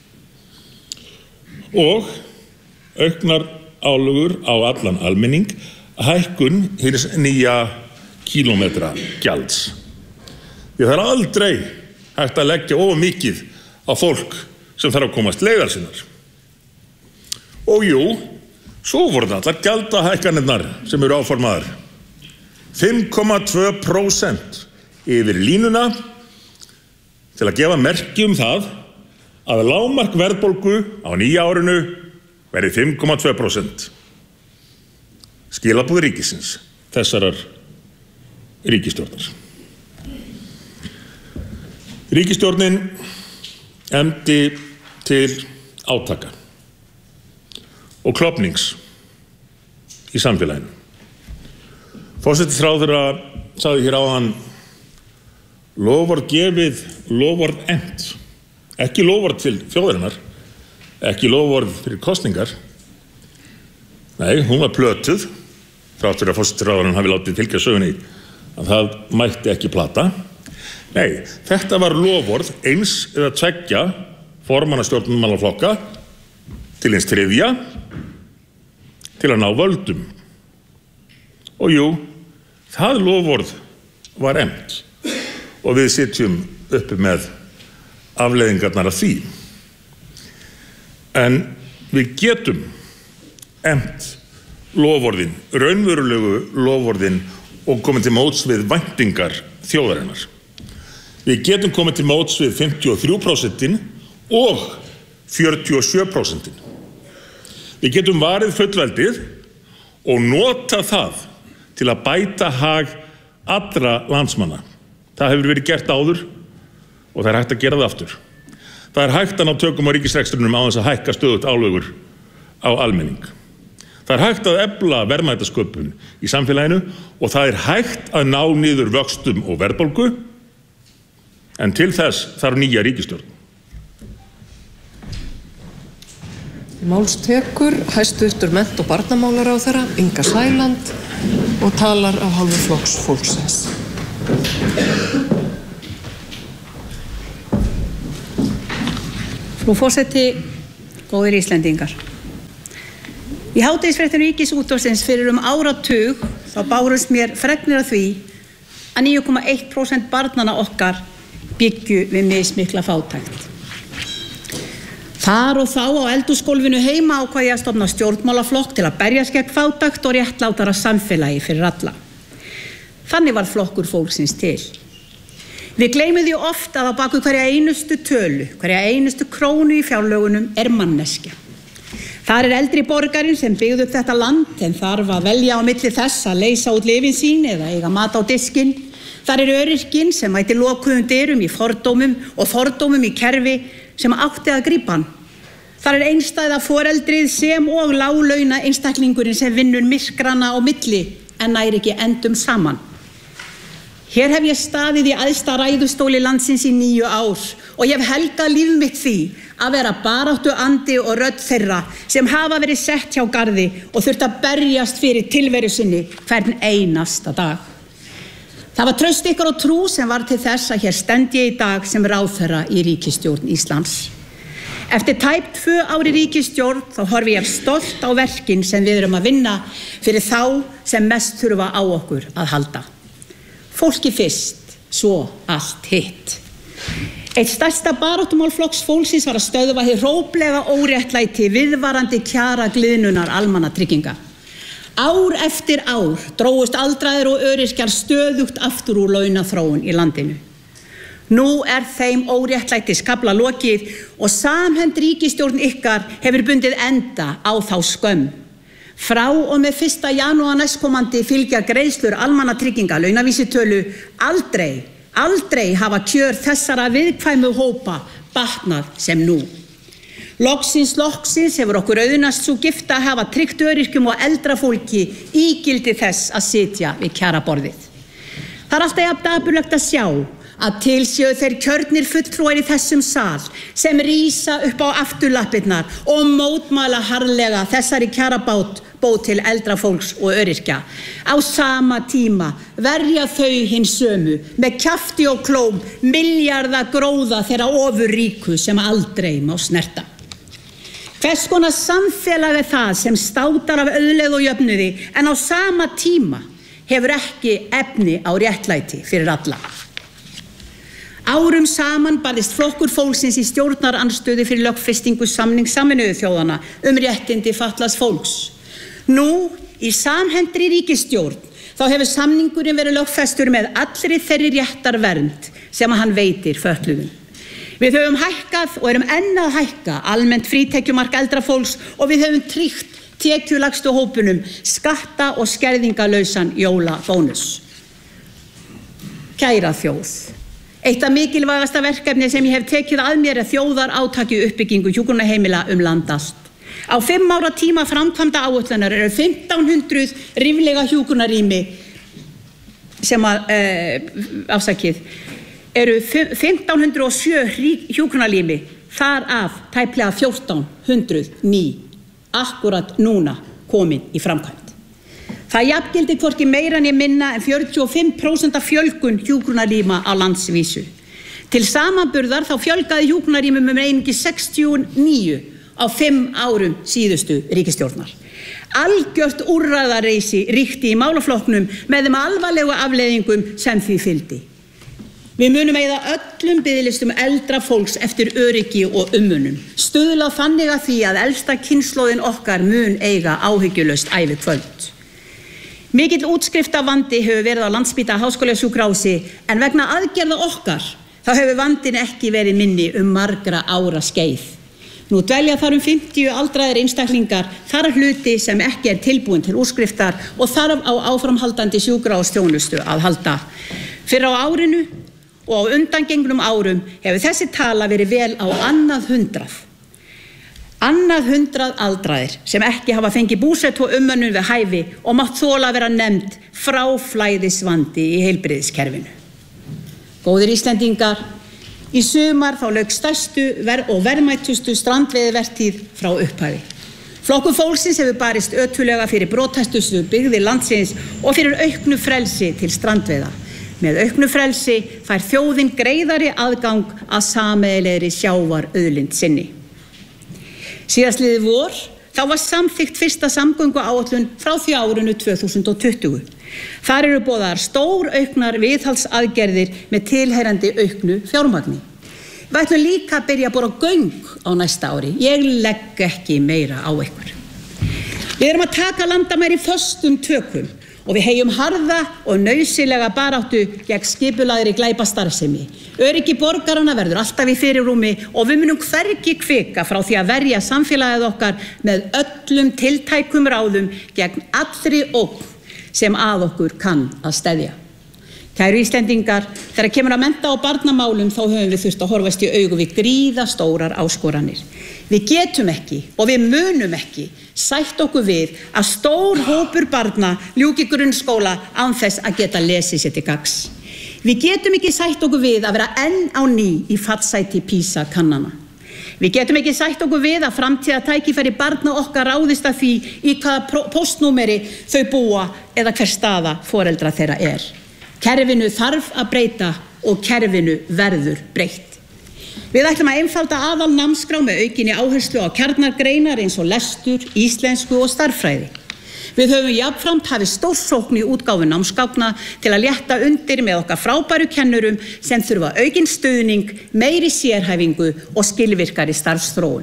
og auknar álögur á allan almenning, hækkun hins nýja kílómetra gjalds. Því það er aldrei hægt að leggja of mikið á fólk sem þarf að komast leiðar sinnar. Og jú, svo voru það allar gjaldahækkanirnar sem eru áformaðar. fimm komma tvö prósent yfir línuna til að gefa merki um það að lágmark verðbólgu á nýja árinu verði fimm komma tvö prósent. Skilaboð ríkisins, þessarar ríkisstjórnar. Ríkisstjórnin efndi til átaka og klofnings í samfélaginu. Forsætisráðherra sagði hér áðan loforð gefið, loforð efnt. Ekki loforð til þjóðarinnar, ekki loforð fyrir kosningar. Nei, hún var plötuð, þrátt fyrir að forsætisráðherrann hafi látið fylgja sögunni að það mætti ekki plata. Nei, þetta var loforð eins eða tveggja formanna stjórnmálaflokka til eins þriðja til að ná völdum. Og jú, það loforð var efnt og við sitjum uppi með afleiðingarnar af því. En við getum efnt loforðin, raunverulegu loforðin og komið til móts við væntingar þjóðarinnar. Við getum komið til móts við fimmtíu og þrjú prósentin og fjörutíu og sjö prósentin. Við getum varið fullveldið og nota það til að bæta hag allra landsmanna. Það hefur verið gert áður og það er hægt að gera það aftur. Það er hægt að ná tökum á ríkisrekstrinum á þess að hækka stöðugt álögur á almenning. Það er hægt að efla verðmætasköpun í samfélaginu og það er hægt að ná niður vöxtum og verðbólgu. En til þess þarf nýja ríkisstjórn. Málstekur hæstvirtur mennt- og barnamálaráðherra Inga Sæland. og talar af hálfu Flokks fólksins. Frú forseti, góðir Íslendingar. Í hádegisfréttum Ríkisútvarpsins fyrir um áratug þá bárust mér fregnir af því að níu komma eitt prósent barnanna okkar byggju við mismikla fátækt. Þar og þá á eldhúsgólfinu heima ákvað ég að stofna stjórnmálaflokk til að berjast gegn fátækt og réttlátara samfélagi fyrir alla. Þannig var Flokkur fólksins til. Við gleymum því oft að á baku hverja einustu tölu, hverja einustu krónu í fjárlögunum er manneskja. Þar er eldri borgarinn sem byggði upp þetta land en þarf að velja á milli þess að leysa út lyfin sín eða eiga mat á diskinn. Þar er öryrkinn sem mætir lokuðum dyrum í fordómum og fordómum í kerfi sem átti að grípa hann. Þar er einstæða foreldrið sem og láglauna einstaklingurinn sem vinnur myrkrana á milli en nær ekki endum saman. Hér hef ég staðið í æðsta ræðustóli landsins í níu ár og ég hef helgað líf mitt því að vera baráttu andi og rödd þeirra sem hafa verið sett hjá garði og þurft að berjast fyrir tilveru sinni hvern einasta dag. Það var traust ykkur og trú sem var til þess að hér stend ég í dag sem ráðherra í ríkisstjórn Íslands. Eftir tæp tvö ári ríkisstjórn þá horfi ég stolt á verkin sem við erum að vinna fyrir þá sem mest þurfa á okkur að halda. Fólki fyrst, svo allt hitt. Eitt stærsta baráttumál Flokks fólksins var að stöðva hið hróplega óréttlæti viðvarandi kjara gliðnunar almannatrygginga. Ár eftir ár drógust aldraðir og öryrkjar stöðugt aftur úr launaþróun í landinu. Nú er þeim óréttlætis kafla lokið og samhent ríkisstjórn ykkar hefur bundið enda á þá skömm. Frá og með fyrsta janúar næstkomandi fylgja greiðslur almannatrygginga launavísitölu aldrei, aldrei hafa kjör þessara viðkvæmu hópa batnað sem nú. Loksins, loksins hefur okkur auðnast svo gifta að hafa tryggt öryrkjum og eldra fólki ígildi þess að sitja við kjaraborðið. Það er alltaf jafn dapurlegt að sjá að til séu þeir kjörnir fulltrúar í þessum sal sem rísa upp á afturlappirnar og mótmæla harðlega þessari kjarabót bót til eldra fólks og öryrkja. Á sama tíma verja þau hins sömu með kjafti og klóm milljarða gróða þeirra ofurríku sem aldrei má snerta. Hvers konar samfélag er það sem státar af auðlegð og jöfnuði en á sama tíma hefur ekki efni á réttlæti fyrir alla. Árum saman barðist Flokkur fólksins í stjórnarandstöðu fyrir lögfestingu samnings Sameinuðu þjóðanna um réttindi fatlaðs fólks. Nú, í samhentri ríkisstjórn, þá hefur samningurinn verið lögfestur með allri þeirri réttarvernd sem hann veitir fötluðum. Við höfum hækkað og erum enn að hækka almennt frítekjumark eldra fólks og við höfum tryggt tekjulægstu hópunum skatta- og skerðingalausan jólabónus. Kæra þjóð. Eitt af mikilvægasta verkefni sem ég hef tekið að mér er þjóðarátaki uppbyggingu hjúkrunarheimila um land allt. Á fimm ára tíma framkvæmda áætlunar eru fimmtán hundruð ríflega hjúkrunarrými sem að, e, afsakið, eru fimmtán hundruð og sjö hjúkrunarrými, þar af tæplega fjórtán hundruð ný, akkurat núna komin í framkvæmd. Það jafngildi hvorki meira né minna en fjörutíu og fimm prósent fjölgun hjúkrunarrýma á landsvísu. Til samanburðar þá fjölgaði hjúkrunarrýmum um einungis sextíu og níu á fimm árum síðustu ríkisstjórnar. Algjört úrræðareysi ríkti í málaflokknum með þeim alvarlegu afleiðingum sem því fylgdi. Við munum eyða öllum biðlistum eldra fólks eftir öryggi og umönnun. Stuðla þannig að því að elsta kynslóðin okkar mun eiga áhyggjulaust ævikvöld. Mikill útskriftarvandi hefur verið á Landspítala Háskólasjúkrahúsi en vegna aðgerða okkar þá hefur vandinn ekki verið minni um margra ára skeið. Nú dvelja þar um fimmtíu aldraðir einstaklingar, þar hluti sem ekki er tilbúin til útskriftar og þarf á áframhaldandi sjúkrahúsþjónustu að halda. Fyrir á árinu og á undangengnum árum hefur þessi tala verið vel á annað hundrað. Annað hundrað aldraðir sem ekki hafa fengið búsetu og umönnun við hæfi og mátt þola vera nefnd fráflæðisvandi í heilbrigðiskerfinu. Góðir Íslendingar, í sumar þá lauk stærstu og verðmætustu strandveiðivertíð frá upphafi. Flokkur fólksins hefur barist ötulega fyrir brothættustu byggðir landsins og fyrir auknu frelsi til strandveiða. Með auknu frelsi fær þjóðin greiðari aðgang að sameiginlegri sjávarauðlind sinni. Síðastliðið vor þá var samþykkt fyrsta samgönguáætlun frá því árinu tvö þúsund og tuttugu. Þar eru boðaðar stór auknar viðhaldsaðgerðir með tilheyrandi auknu fjármagni. Við ætlum líka að byrja að bora göng á næsta ári. Ég legg ekki meira á ykkur. Við erum að taka landamæri föstum tökum og við heyjum harða og nauðsynlega baráttu gegn skipulagðri glæpastarfsemi. Öryggi borgaranna verður alltaf í fyrirrúmi og við munum hvergi hvika frá því að verja samfélagið okkar með öllum tiltækum ráðum gegn allri ógn sem að okkur kann að steðja. Kæru Íslendingar, þegar kemur að mennta og barnamálum þá höfum við þurft að horfast í augu við gríðastórar áskoranir. Við getum ekki og við munum ekki sætt okkur við að stór hópur barna ljúki grunnskóla án þess að geta lesið sér til gagns. Við getum ekki sætt okkur við að vera enn á ný í fallsæti PISA-kannana. Við getum ekki sætt okkur við að framtíðartækifæri barna okkar ráðist að því í hvaða póstnúmeri þau búa eða hver staða foreldra þeirra er. Kerfinu þarf að breyta og kerfinu verður breytt. Við ætlum að einfalda aðal námskrá með aukinni áherslu á kjarnargreinar eins og lestur, íslensku og stærðfræði. Við höfum jafnframt hafið stórsókn í útgáfu námsgákna til að létta undir með okkar frábæru kennurum sem þurfa aukinn stuðning, meiri sérhæfingu og skilvirkari starfsþróun.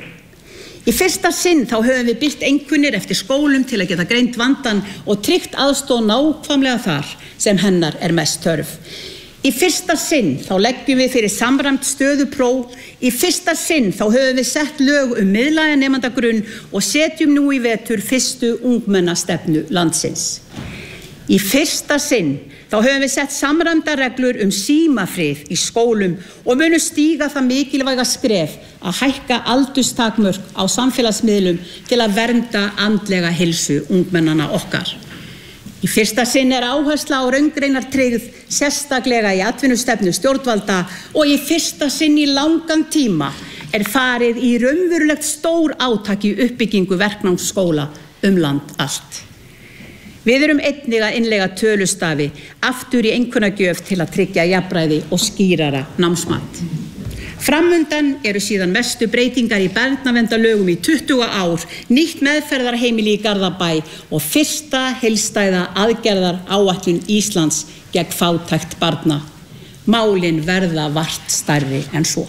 Í fyrsta sinn þá höfum við birt einkunnir eftir skólum til að geta greint vandann og tryggt aðstoð nákvæmlega þar sem hennar er mest þörf. Í fyrsta sinn þá leggjum við fyrir samræmt stöðupróf. Í fyrsta sinn þá höfum við sett lög um miðlæga nemendagrunn og setjum nú í vetur fyrstu ungmennastefnu landsins. Í fyrsta sinn þá höfum við sett samræmdar reglur um símafrið í skólum og munum stíga það mikilvæga skref að hækka aldurstakmörk á samfélagsmiðlum til að vernda andlega heilsu ungmennanna okkar. Í fyrsta sinn er áhersla á raungreinartryggð sérstaklega í atvinnustefnu stjórnvalda og í fyrsta sinn í langan tíma er farið í raunverulegt stór átak í uppbyggingu verknámsskóla um land allt. Við erum einnig að innleiða tölustafi aftur í einkunnagjöf til að tryggja jafnræði og skýrara námsmat. Framundan eru síðan mestu breytingar í barnaverndarlögum í tuttugu ár, nýtt meðferðarheimili í Garðabæ og fyrsta heildstæða aðgerðar áætlun Íslands gegn fátækt barna. Málin verða vart stærri en svo.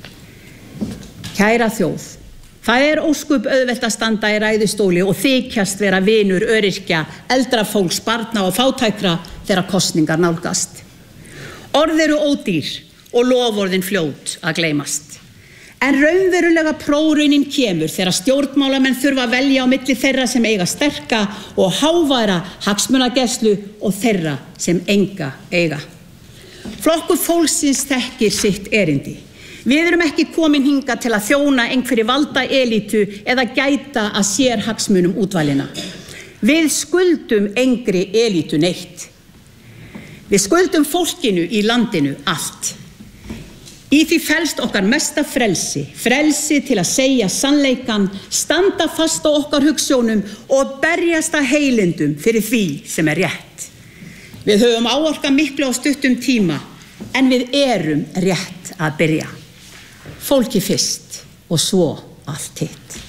Kæra þjóð, það er ósköp auðvelt að standa í ræðustóli og þykjast vera vinur öryrkja, eldra fólks, barna og fátækra þegar kosningar nálgast. Orð eru ódýr og loforðin fljót að gleymast. En raunverulega prófraunin kemur þegar stjórnmálamenn þurfa að velja á milli þeirra sem eiga sterka og háværa hagsmunagæslu og þeirra sem enga eiga. Flokkur fólksins þekkir sitt erindi. Við erum ekki komin hingað til að þjóna einhverri valda elítu eða gæta að sér hagsmunum útvalina. Við skuldum engri elítu neitt. Við skuldum fólkinu í landinu allt. Í því felst okkar mesta frelsi, frelsi til að segja sannleikann, standa fast á okkar hugsjónum og berjast að heilindum fyrir því sem er rétt. Við höfum áorkað miklu á stuttum tíma, en við erum rétt að byrja. Fólki fyrst og svo allt hitt.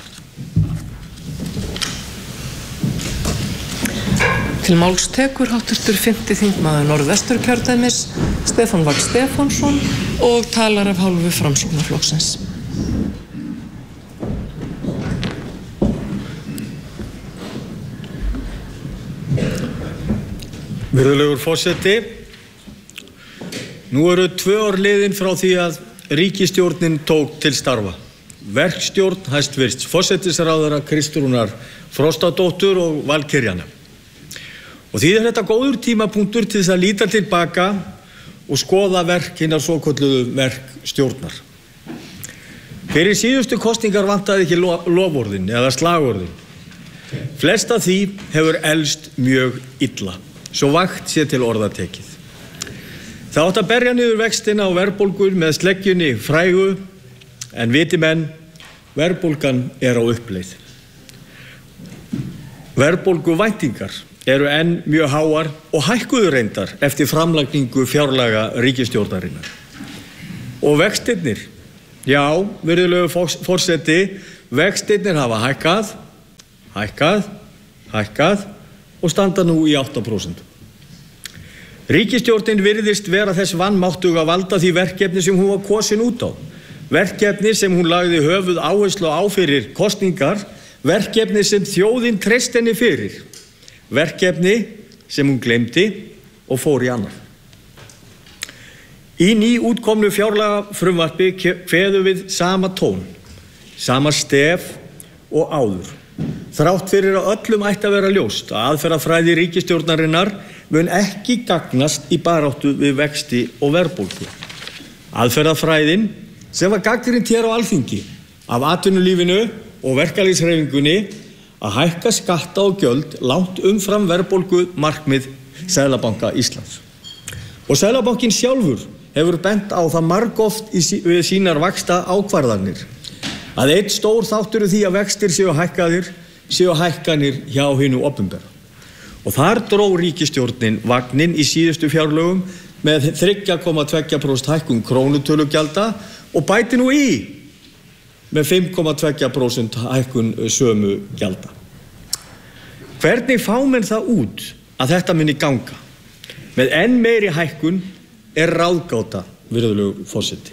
Til máls tekur háttvirtur fimmti þingmaður Norðvesturkjördæmis Stefán Vagn Stefánsson og talar af hálfu Framsóknarflokksins. Virðulegur forseti, nú eru tvö ár liðin frá því að ríkisstjórnin tók til starfa. Verkstjórn hæstvirts forsætisráðherra Kristrúnar Frostadóttur og Valkyrjana. Og því er þetta góður tímapunktur til þess að líta tilbaka og skoða verk hinnar svokölluðu verkstjórnar. Fyrir síðustu kosningar vantaði ekki loforðin eða slagorðin. Flest af því hefur elst mjög illa, svo vægt sé til orða tekið. Það átti að berja niður vextina og verðbólgur með sleggjunni frægu, en viti menn, verðbólgan er á uppleið. Verðbólguvæntingar eru enn mjög háar og hækkuðu reyndar eftir framlagningu fjárlaga ríkisstjórnarinnar. Og vextirnir, já, virðulegu forseti, vextirnir hafa hækkað, hækkað, hækkað og standa nú í átta prósent. Ríkisstjórnin virðist vera þess vanmáttuga að valda því verkefni sem hún var kosin út á. Verkefni sem hún lagði höfuð áherslu á fyrir kosningar, verkefni sem þjóðin treysti henni fyrir, verkefni sem hún gleymdi og fór í annað. Í nýútkomnu fjárlagafrumvarpi kveðum við sama tón, sama stef og áður. Þrátt fyrir að öllum ætti að vera ljóst að aðferðafræði ríkisstjórnarinnar mun ekki gagnast í baráttu við vexti og verðbólgu. Aðferðafræðin sem var gagnrýnd hér á Alþingi af atvinnulífinu og verkalýðshreyfingunni að hækka skatta og gjöld langt umfram verðbólgu markmið Seðlabanka Íslands. Og Seðlabankinn sjálfur hefur bent á það margoft í sí, við sínar vaxta ákvarðanir að einn stór þáttur því að vextir séu hækkaðir séu hækkanir hjá hinu opinbera. Og þar dró ríkisstjórnin vagnin í síðustu fjárlögum með þrjú komma tvö prósent hækkun krónutölugjalda og bæti nú í með fimm komma tvö prósent hækkun sömu gjalda. Hvernig fá menn það út að þetta muni ganga? Með enn meiri hækkun er ráðgáta, virðulegur forseti.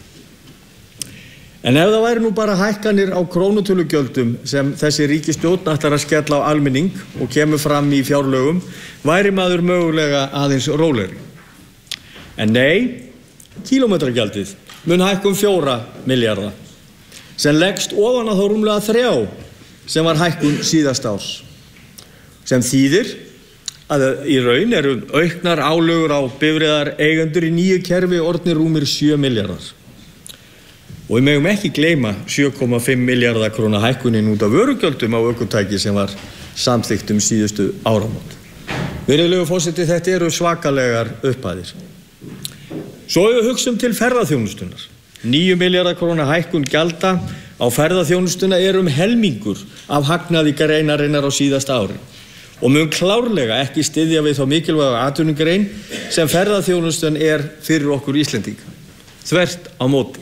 En ef það væri nú bara hækkanir á krónutölugjöldum sem þessi ríkisstjórn ætlar að skella á almenning og kemur fram í fjárlögum, væri maður mögulega aðeins rólegri. En nei, kílómetragjaldið mun hækka um fjóra milljarða, sem leggst ofan á þá rúmlega þrjá sem var hækkun síðasta árs. Sem þýðir að í raun eru auknar álögur á bifreiðar eigendur í nýju kerfi orðnir rúmir sjö milljarðar. Og við megum ekki gleyma sjö komma fimm milljarða króna hækkunin út af vörugjöldum á ökutæki sem var samþykkt um síðustu áramót. Virðulegur forseti, þetta eru svakalegar upphæðir. Svo við hugsum til ferðaþjónustunar. níu milljarða króna hækkun gjalda á ferðaþjónustuna er um helmingur af hagnaði greinarinnar á síðasta ári og mun klárlega ekki styðja við þá mikilvæga atvinnugrein sem ferðaþjónustan er fyrir okkur Íslendinga. Þvert á móti.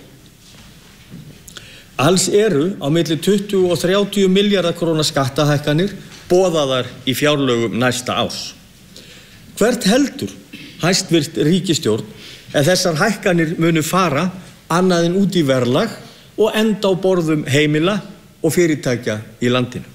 Alls eru á milli tuttugu og þrjátíu milljarða króna skattahækkanir boðaðar í fjárlögum næsta árs. Hvert heldur hæstvirt ríkisstjórn ef þessar hækkanir munu fara annað en út í verðlag og enda á borðum heimila og fyrirtækja í landinu?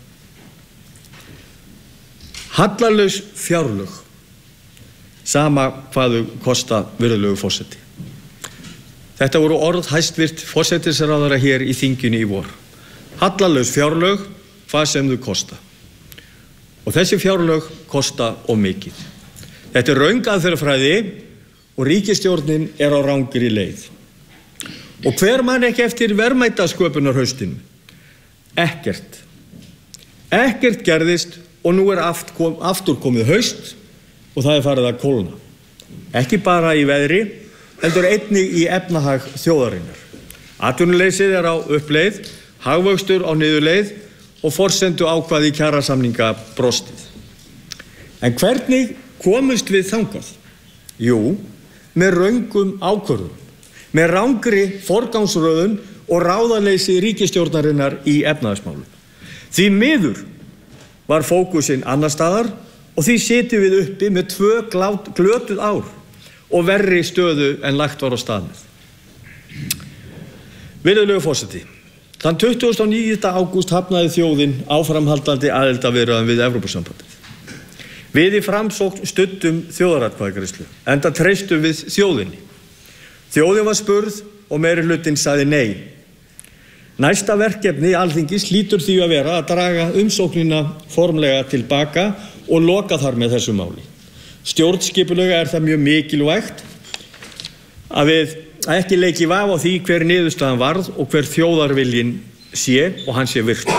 Hallalaus fjárlög, sama hvað þau kosta, virðulegur forseti. Þetta voru orð hæstvirt forsætisráðherra hér í þinginu í vor. Hallalaus fjárlög, hvað sem þau kosta. Og þessi fjárlög kosta of mikið. Þetta er röng aðferðafræði og ríkisstjórnin er á rangri leið. Og hver man ekki eftir verðmætasköpunarhaustinu? Ekkert. Ekkert gerðist og nú er aftur komið haust og það er farið að kólna. Ekki bara í veðri, heldur einnig í efnahag þjóðarinnar. Atvinnuleysið er á uppleið, hagvöxtur á niðurleið og forsendu ákvæði kjarasamninga brostið. En hvernig komust við þangað? Jú, með röngum ákvörðum, með rangri forgangsröðun og ráðaleysi ríkisstjórnarinnar í efnahagsmálum. Því miður var fókusinn annar staðar og því sitjum við uppi með tvö glötuð ár og verri stöðu en lagt var á stað með. Virðulegur forseti, þann tuttugasta og níunda ágúst hafnaði þjóðin áframhaldandi aðildarviðræðum við Evrópusambandið. Við í Framsókn studdum þjóðaratkvæðagreiðslu, enda treystum við þjóðinni. Þjóðin var spurð og meirihlutinn sagði nei. Næsta verkefni Alþingis hlýtur því að vera að draga umsóknina formlega tilbaka og loka þar með þessu máli. Stjórnskipulega er það mjög mikilvægt að við ekki leiki vafa á því hver niðurstaðan varð og hver þjóðarviljinn sé og hann sé virtur.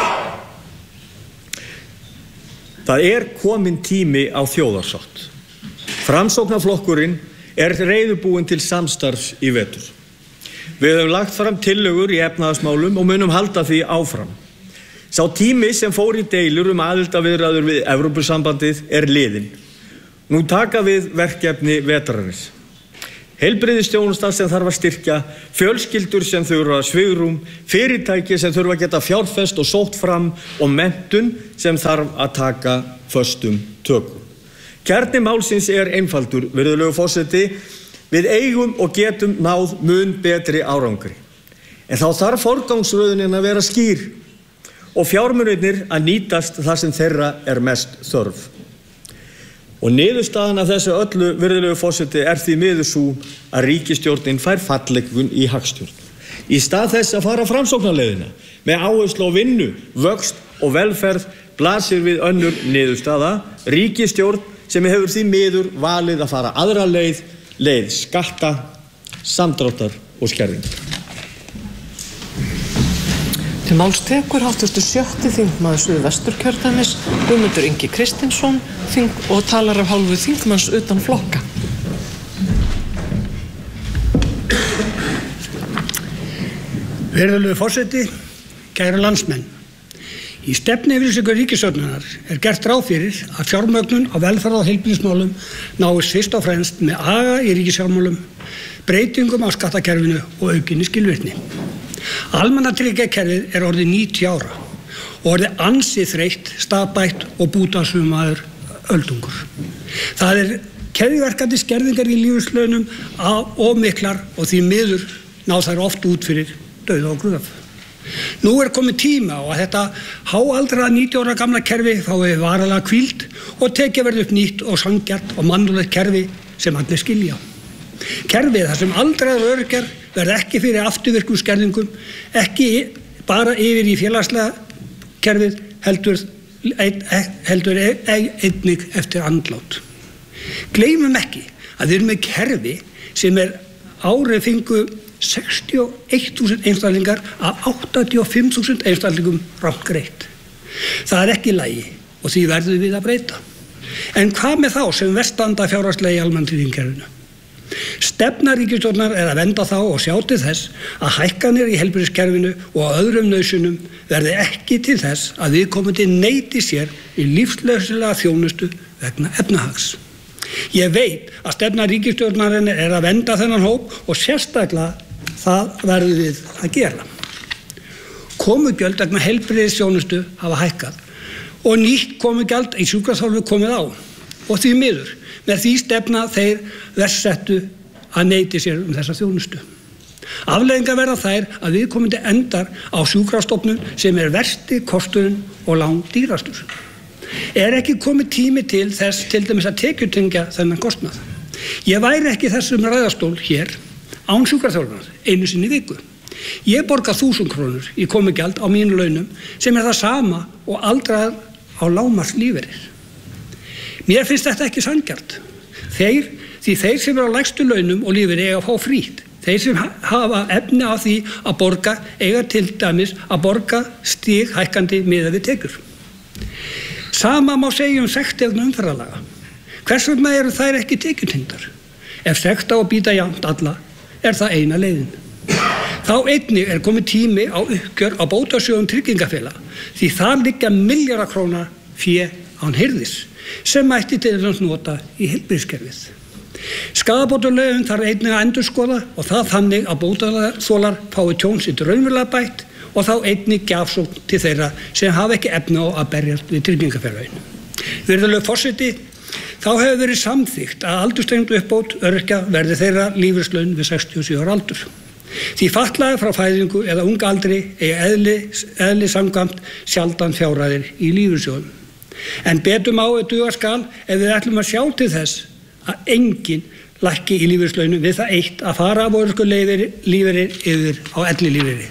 Það er kominn tími á þjóðarsátt. Framsóknarflokkurinn er reiðubúinn til samstarfs í vetur. Við höfum lagt fram tillögur í efnahagsmálum og munum halda því áfram. Sá tími sem fór í deilur um aðildarviðræður við Evrópusambandið er liðinn. Nú taka við verkefni vetrarins. Heilbrigðisþjónusta sem þarf að styrkja, fjölskyldur sem þurfa svigrúm, fyrirtæki sem þurfa að geta fjárfest og sótt fram og menntun sem þarf að taka föstum tökum. Kjarni málsins er einfaldur, virðulegu forseti, við eigum og getum náð mun betri árangri. En þá þarf forgangsröðunin að vera skýr og fjármunirnir að nýtast þar sem þeirra er mest þörf. Og niðurstaðan af þessu öllu, virðulegu forseti, er því miður sú að ríkisstjórnin fær falleinkunn í hagstjórn. Í stað þess að fara framsóknarleiðina með áherslu á vinnu, vöxt og velferð blasir við önnur niðurstaða, ríkisstjórn sem hefur því miður valið að fara aðra leið, leið skatta, samdráttar og skerðingar. Til máls tekur háttvirtur sjötti þingmaður Suðvesturkjördæmis Guðmundur Ingi Kristinsson þing og talar af hálfu þingmanns utan flokka. Virðulegu forseti, kæru landsmenn. Í stefnuyfirlýsingu ríkisstjórnarinnar er gert ráð fyrir að fjármögnun á velferð- og heilbrigðismálum náist fyrst og fremst með aga í ríkisfjármálum, breytingum á skattakerfinu og aukinni skilvirkni. Almannatryggingakerfið er orðið níutíu ára og orðið ansi þreytt, staðbætt og bútasaumaður öldungur. Það er keðjuverkandi skerðingar í lífeyrislaunum of miklar og því miður ná þær oft út fyrir dauða og gröf. Nú er komið tíma á að þetta háaldraða níutíu ára gamla kerfi fái varanlega hvíld og tekið verði upp nýtt og sanngjarnt og mannúðlegt kerfi sem allir skilja. Kerfið þar sem aldraðir og öryrkjar verði ekki fyrir afturvirkum skerðingum, ekki bara yfir í félagslega kerfið heldur, heldur einnig eftir andlát. Gleymum ekki að við erum með kerfi sem er árið fengu sextíu og eitt þúsund einstaklingar af áttatíu og fimm þúsund einstaklingum rangt greitt. Það er ekki í lagi og því verðum við að breyta. En hvað með þá sem verst standa fjárhagslega í almannatryggingakerfinu? Stefna ríkisstjórnar er að venda þá og sjá til þess að hækkanir í heilbrigðiskerfinu og öðrum nauðsynjum verði ekki til þess að viðkomandi neyti sér í lífsnauðsynlega þjónustu vegna efnahags. Ég veit að stefna ríkisstjórnarinnar er að venda þennan hóp og sérstaklega það verður við að gera. Komugjöld vegna heilbrigðisþjónustu hafa hækkað og nýtt komugjald í sjúkraþjálfun komið á og því miður með því stefna þeir verst settu að neyti sér um þessa þjónustu. Afleiðingar verða þær að viðkomandi endar á sjúkrastofnun sem er versti kosturinn og langdýrastur. Er ekki komið tími til þess til dæmis að tekjutengja þennan kostnað? Ég væri ekki þessum ræðastól hér án sjúkraþjálfunar einu sinni í viku. Ég borga þúsund krónur í komugjald á mínu launum sem er það sama og aldraðar á lágmarkslífeyri. Mér finnst þetta ekki sanngjarnt. Þeir, því þeir sem eru á lægstu launum og lífeyri eiga að fá frítt. Þeir sem hafa efni á því að borga eiga til dæmis að borga stig hækkandi miðað við tekjur. Sama má segja um sektir vegna umferðarlaga. Hvers vegna eru þær ekki tekjutengdar? Ef sekt á að býta jafnt alla, er það eina leiðin. Þá einnig er komið tími á uppgjör á bótasjóðum tryggingafélaga því þar liggja milljarða króna fé án hirðis sem mætti til þess nota í heilbrigðiskerfið. Skaðabótalögin þarf einnig að endurskoða og það þannig að bótaþolar fái tjón sitt raunverulega bætt og þá einnig gjafsókn til þeirra sem hafa ekki efni á að berjast við tryggingafélögin. Virðulegur forseti, þá hefur verið samþykkt að aldurstengd uppbót öryrkja verði þeirra lífeyrislaun við sextíu og sjö ára aldur. Því fatlaðir frá fæðingu eða unga aldri eiga eðli, eðli samkvæmt sjaldan fjárhæðir í lífeyrissjóðum. En betur má að duga skal ef við ætlum að sjá til þess að enginn lækki í lífeyrislaunum við það eitt að fara af örorkulífeyri yfir á ellilífeyri.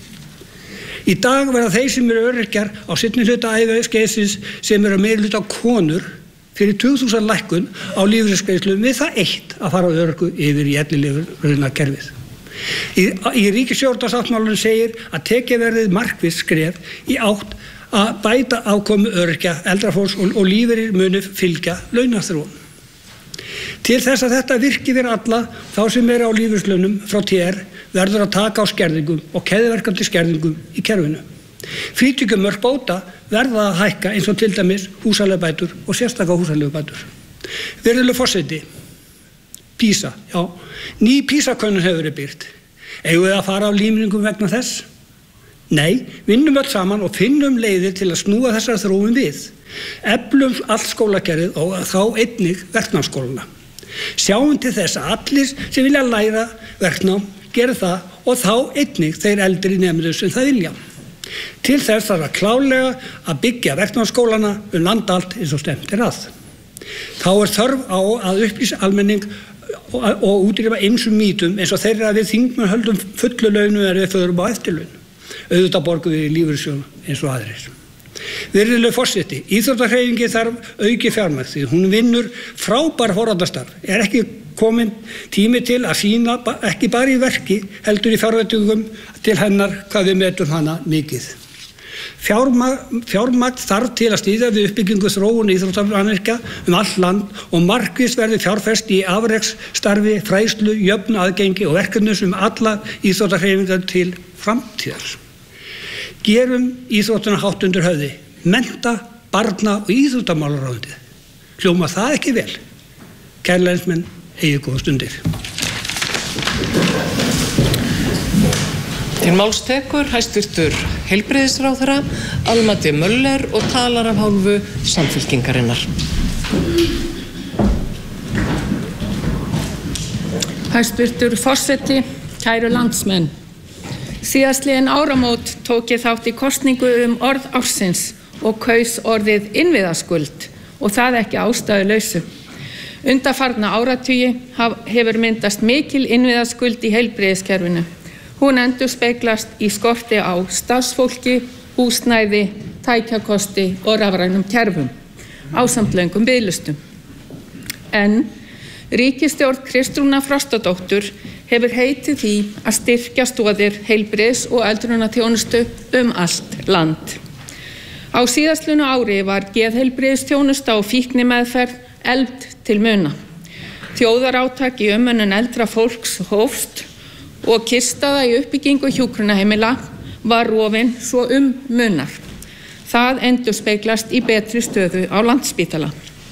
Í dag verða þeir sem eru öryrkjar á seinni hluta æviskeiðsins sem eru meirihluta konur fyrir tuttugu þúsund lækkun á lífeyrisgreiðslum við það eitt að fara á örorku yfir í ellilífeyriskerfið. Í, í ríkisstjórnarsáttmálanum segir að tekið verði markviss skref í átt að bæta afkomu öryrkja, eldra fólks og, og lífeyrir muni fylgja launaþróun. Til þess að þetta virki fyrir alla þá sem eru á lífeyrislaunum frá T R verður að taka á skerðingum og keðjuverkandi skerðingum í kerfinu. Frítekjumörk bóta verða að hækka eins og til dæmis húsaleigubætur og sérstaka húsaleigubætur. Virðulegur forseti, PISA, já, ný PISA-könnun hefur verið birt. Eigum við að fara á límningum vegna þess? Nei, vinnum öll saman og finnum leiðir til að snúa þessar þróun við. Eflum allt skólakerfið og þá einnig verknámsskólana. Sjáum til þess að allir sem vilja læra verknám gera það og þá einnig þeir eldri nemendur sem það vilja. Til þess þarf að klálega að byggja verknámsskólana um land allt eins og stefnt er að. Þá er þörf á að upplýsa almenning og, og útrýma ýmsum mýtum eins og þeirra við þingmenn höldum fullu launum er við förum á eftirlaun. Auðvitað borgum við í lífeyrissjóð eins og aðrir. Virðulegur forseti, íþróttahreyfingin þarf auki fjármagn því hún vinnur frábær forvarnastarf. Er ekki komin tími til að sýna ekki bara í verki heldur í fjárveitingum til hennar hvað við metum hana mikið. Fjármagn, fjármagn þarf til að styðja við uppbyggingu þróun íþróttamannvirkja um allt land og markvisst verði fjárfest í afreksstarfi, fræðslu, jöfnu aðgengi og verkefnum sem alla íþróttahreyfingar til framtíðar. Gerum íþróttuna hátt undir höfði, mennta, barna og íþróttamálaráðuneytið. Hljóma það ekki vel? Kæru landsmenn, eigið góða stundir. Til máls tekur hæstvirtur heilbrigðisráðherra Alma D. Möller og talar af hálfu Samfylkingarinnar. Hæstvirtur forseti, kæru landsmenn. Síðastliðin áramót tók ég þátt í kosningu um orð ársins og kaus orðið innviðaskuld og það ekki ástæðulausu. Undanfarna áratugi hefur myndast mikil innviðaskuld í heilbrigðiskerfinu. Hún endurspeglast í skorti á starfsfólki, húsnæði, tækjakosti og rafrænum kerfum, ásamt löngum biðlistum. En ríkisstjórn Kristrúnar Frostadóttur hefur heitið því að styrkja stoðir heilbrigðis- og öldrunarþjónustu um allt land. Á síðastlunu ári var geðheilbrigðisþjónusta og fíknimeðferð efld til muna. Þjóðarátak í umönnun eldra fólks hófst og kyrrstaða í uppbyggingu hjúkrunarheimila var rofin svo um munar. Það endurspeglast í betri stöðu á Landspítala.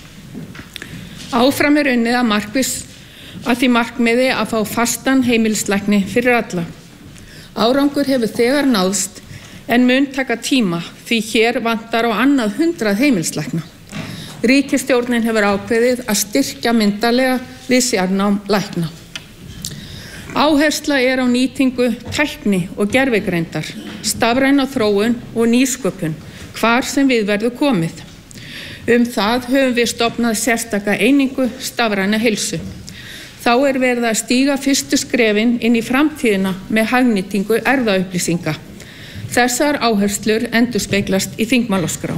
Áfram er unnið að markviss að því markmiði að fá fastan heimilislækni fyrir alla. Árangur hefur þegar náðst en mun taka tíma því hér vantar á annað hundrað heimilislækna. Ríkisstjórnin hefur ákveðið að styrkja myndarlega við sérnám lækna. Áhersla er á nýtingu tækni og gervigreindar, stafræna þróun og nýsköpun, hvar sem við verður komið. Um það höfum við stofnað sérstaka einingu stafræna heilsu. Þá er verið að stíga fyrstu skrefin inn í framtíðina með hagnýtingu erfðaupplýsinga. Þessar áherslur endurspeglast í þingmálaskrá.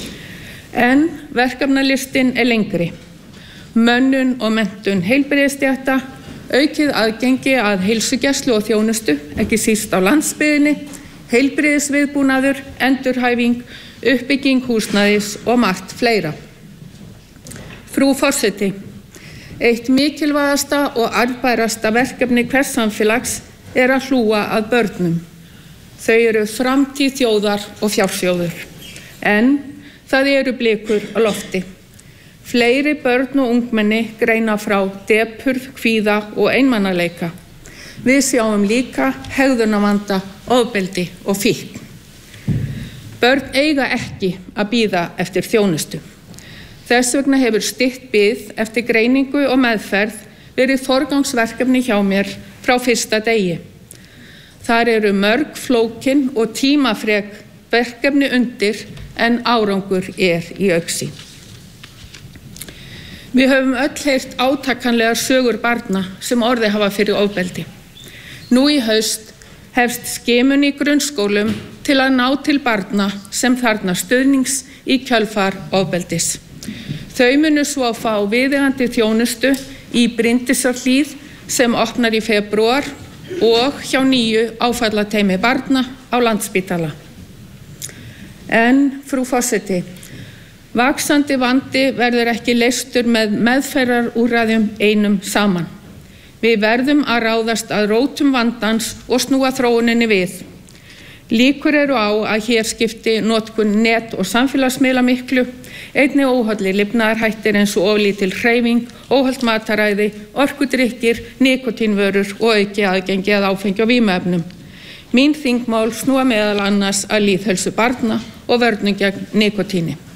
En verkefnalistinn er lengri. Mönnun og menntun heilbrigðisstétta, aukið aðgengi að heilsugæslu og þjónustu, ekki síst á landsbyggðinni, heilbrigðisviðbúnaður, endurhæfing, uppbygging húsnæðis og margt fleira. Frú forseti, eitt mikilvægasta og arðbærasta verkefni hvers samfélags er að hlúa að börnum. Þau eru framtíð þjóðar og fjársjóður. En það eru blikur á lofti. Fleiri börn og ungmenni greina frá depurð, kvíða og einmanaleika. Við sjáum líka hegðunarvanda, ofbeldi og fíkn. Börn eiga ekki að bíða eftir þjónustu. Þess vegna hefur stytt bið eftir greiningu og meðferð verið forgangsverkefni hjá mér frá fyrsta degi. Þar eru mörg flókin og tímafrek verkefni undir en árangur er í augsýn. Við höfum öll heyrt átakanlegar sögur barna sem orðið hafa fyrir ofbeldi. Nú í haust hefst skimun í grunnskólum til að ná til barna sem þarfnast stuðnings í kjölfar ofbeldis. Þau munu svo að fá viðeigandi þjónustu í Bryndisarhlíð sem opnar í febrúar og hjá nýju áfallateymi barna á Landspítala. En, frú forseti, vaxandi vandi verður ekki leystur með meðferðarúrræðum einum saman. Við verðum að ráðast að rótum vandans og snúa þróuninni við. Líkur eru á að hér skipti notkun net- og samfélagsmiðla miklu, einnig óhollir lifnaðarhættir eins og oflítil hreyfing, óhollt mataræði, orkudrykkir, nikotínvörur og auki aðgengi að áfengi og vímuefnum. Mín þingmál snúa meðal annars að lýðheilsu barna og vörnum gegn nikotíni.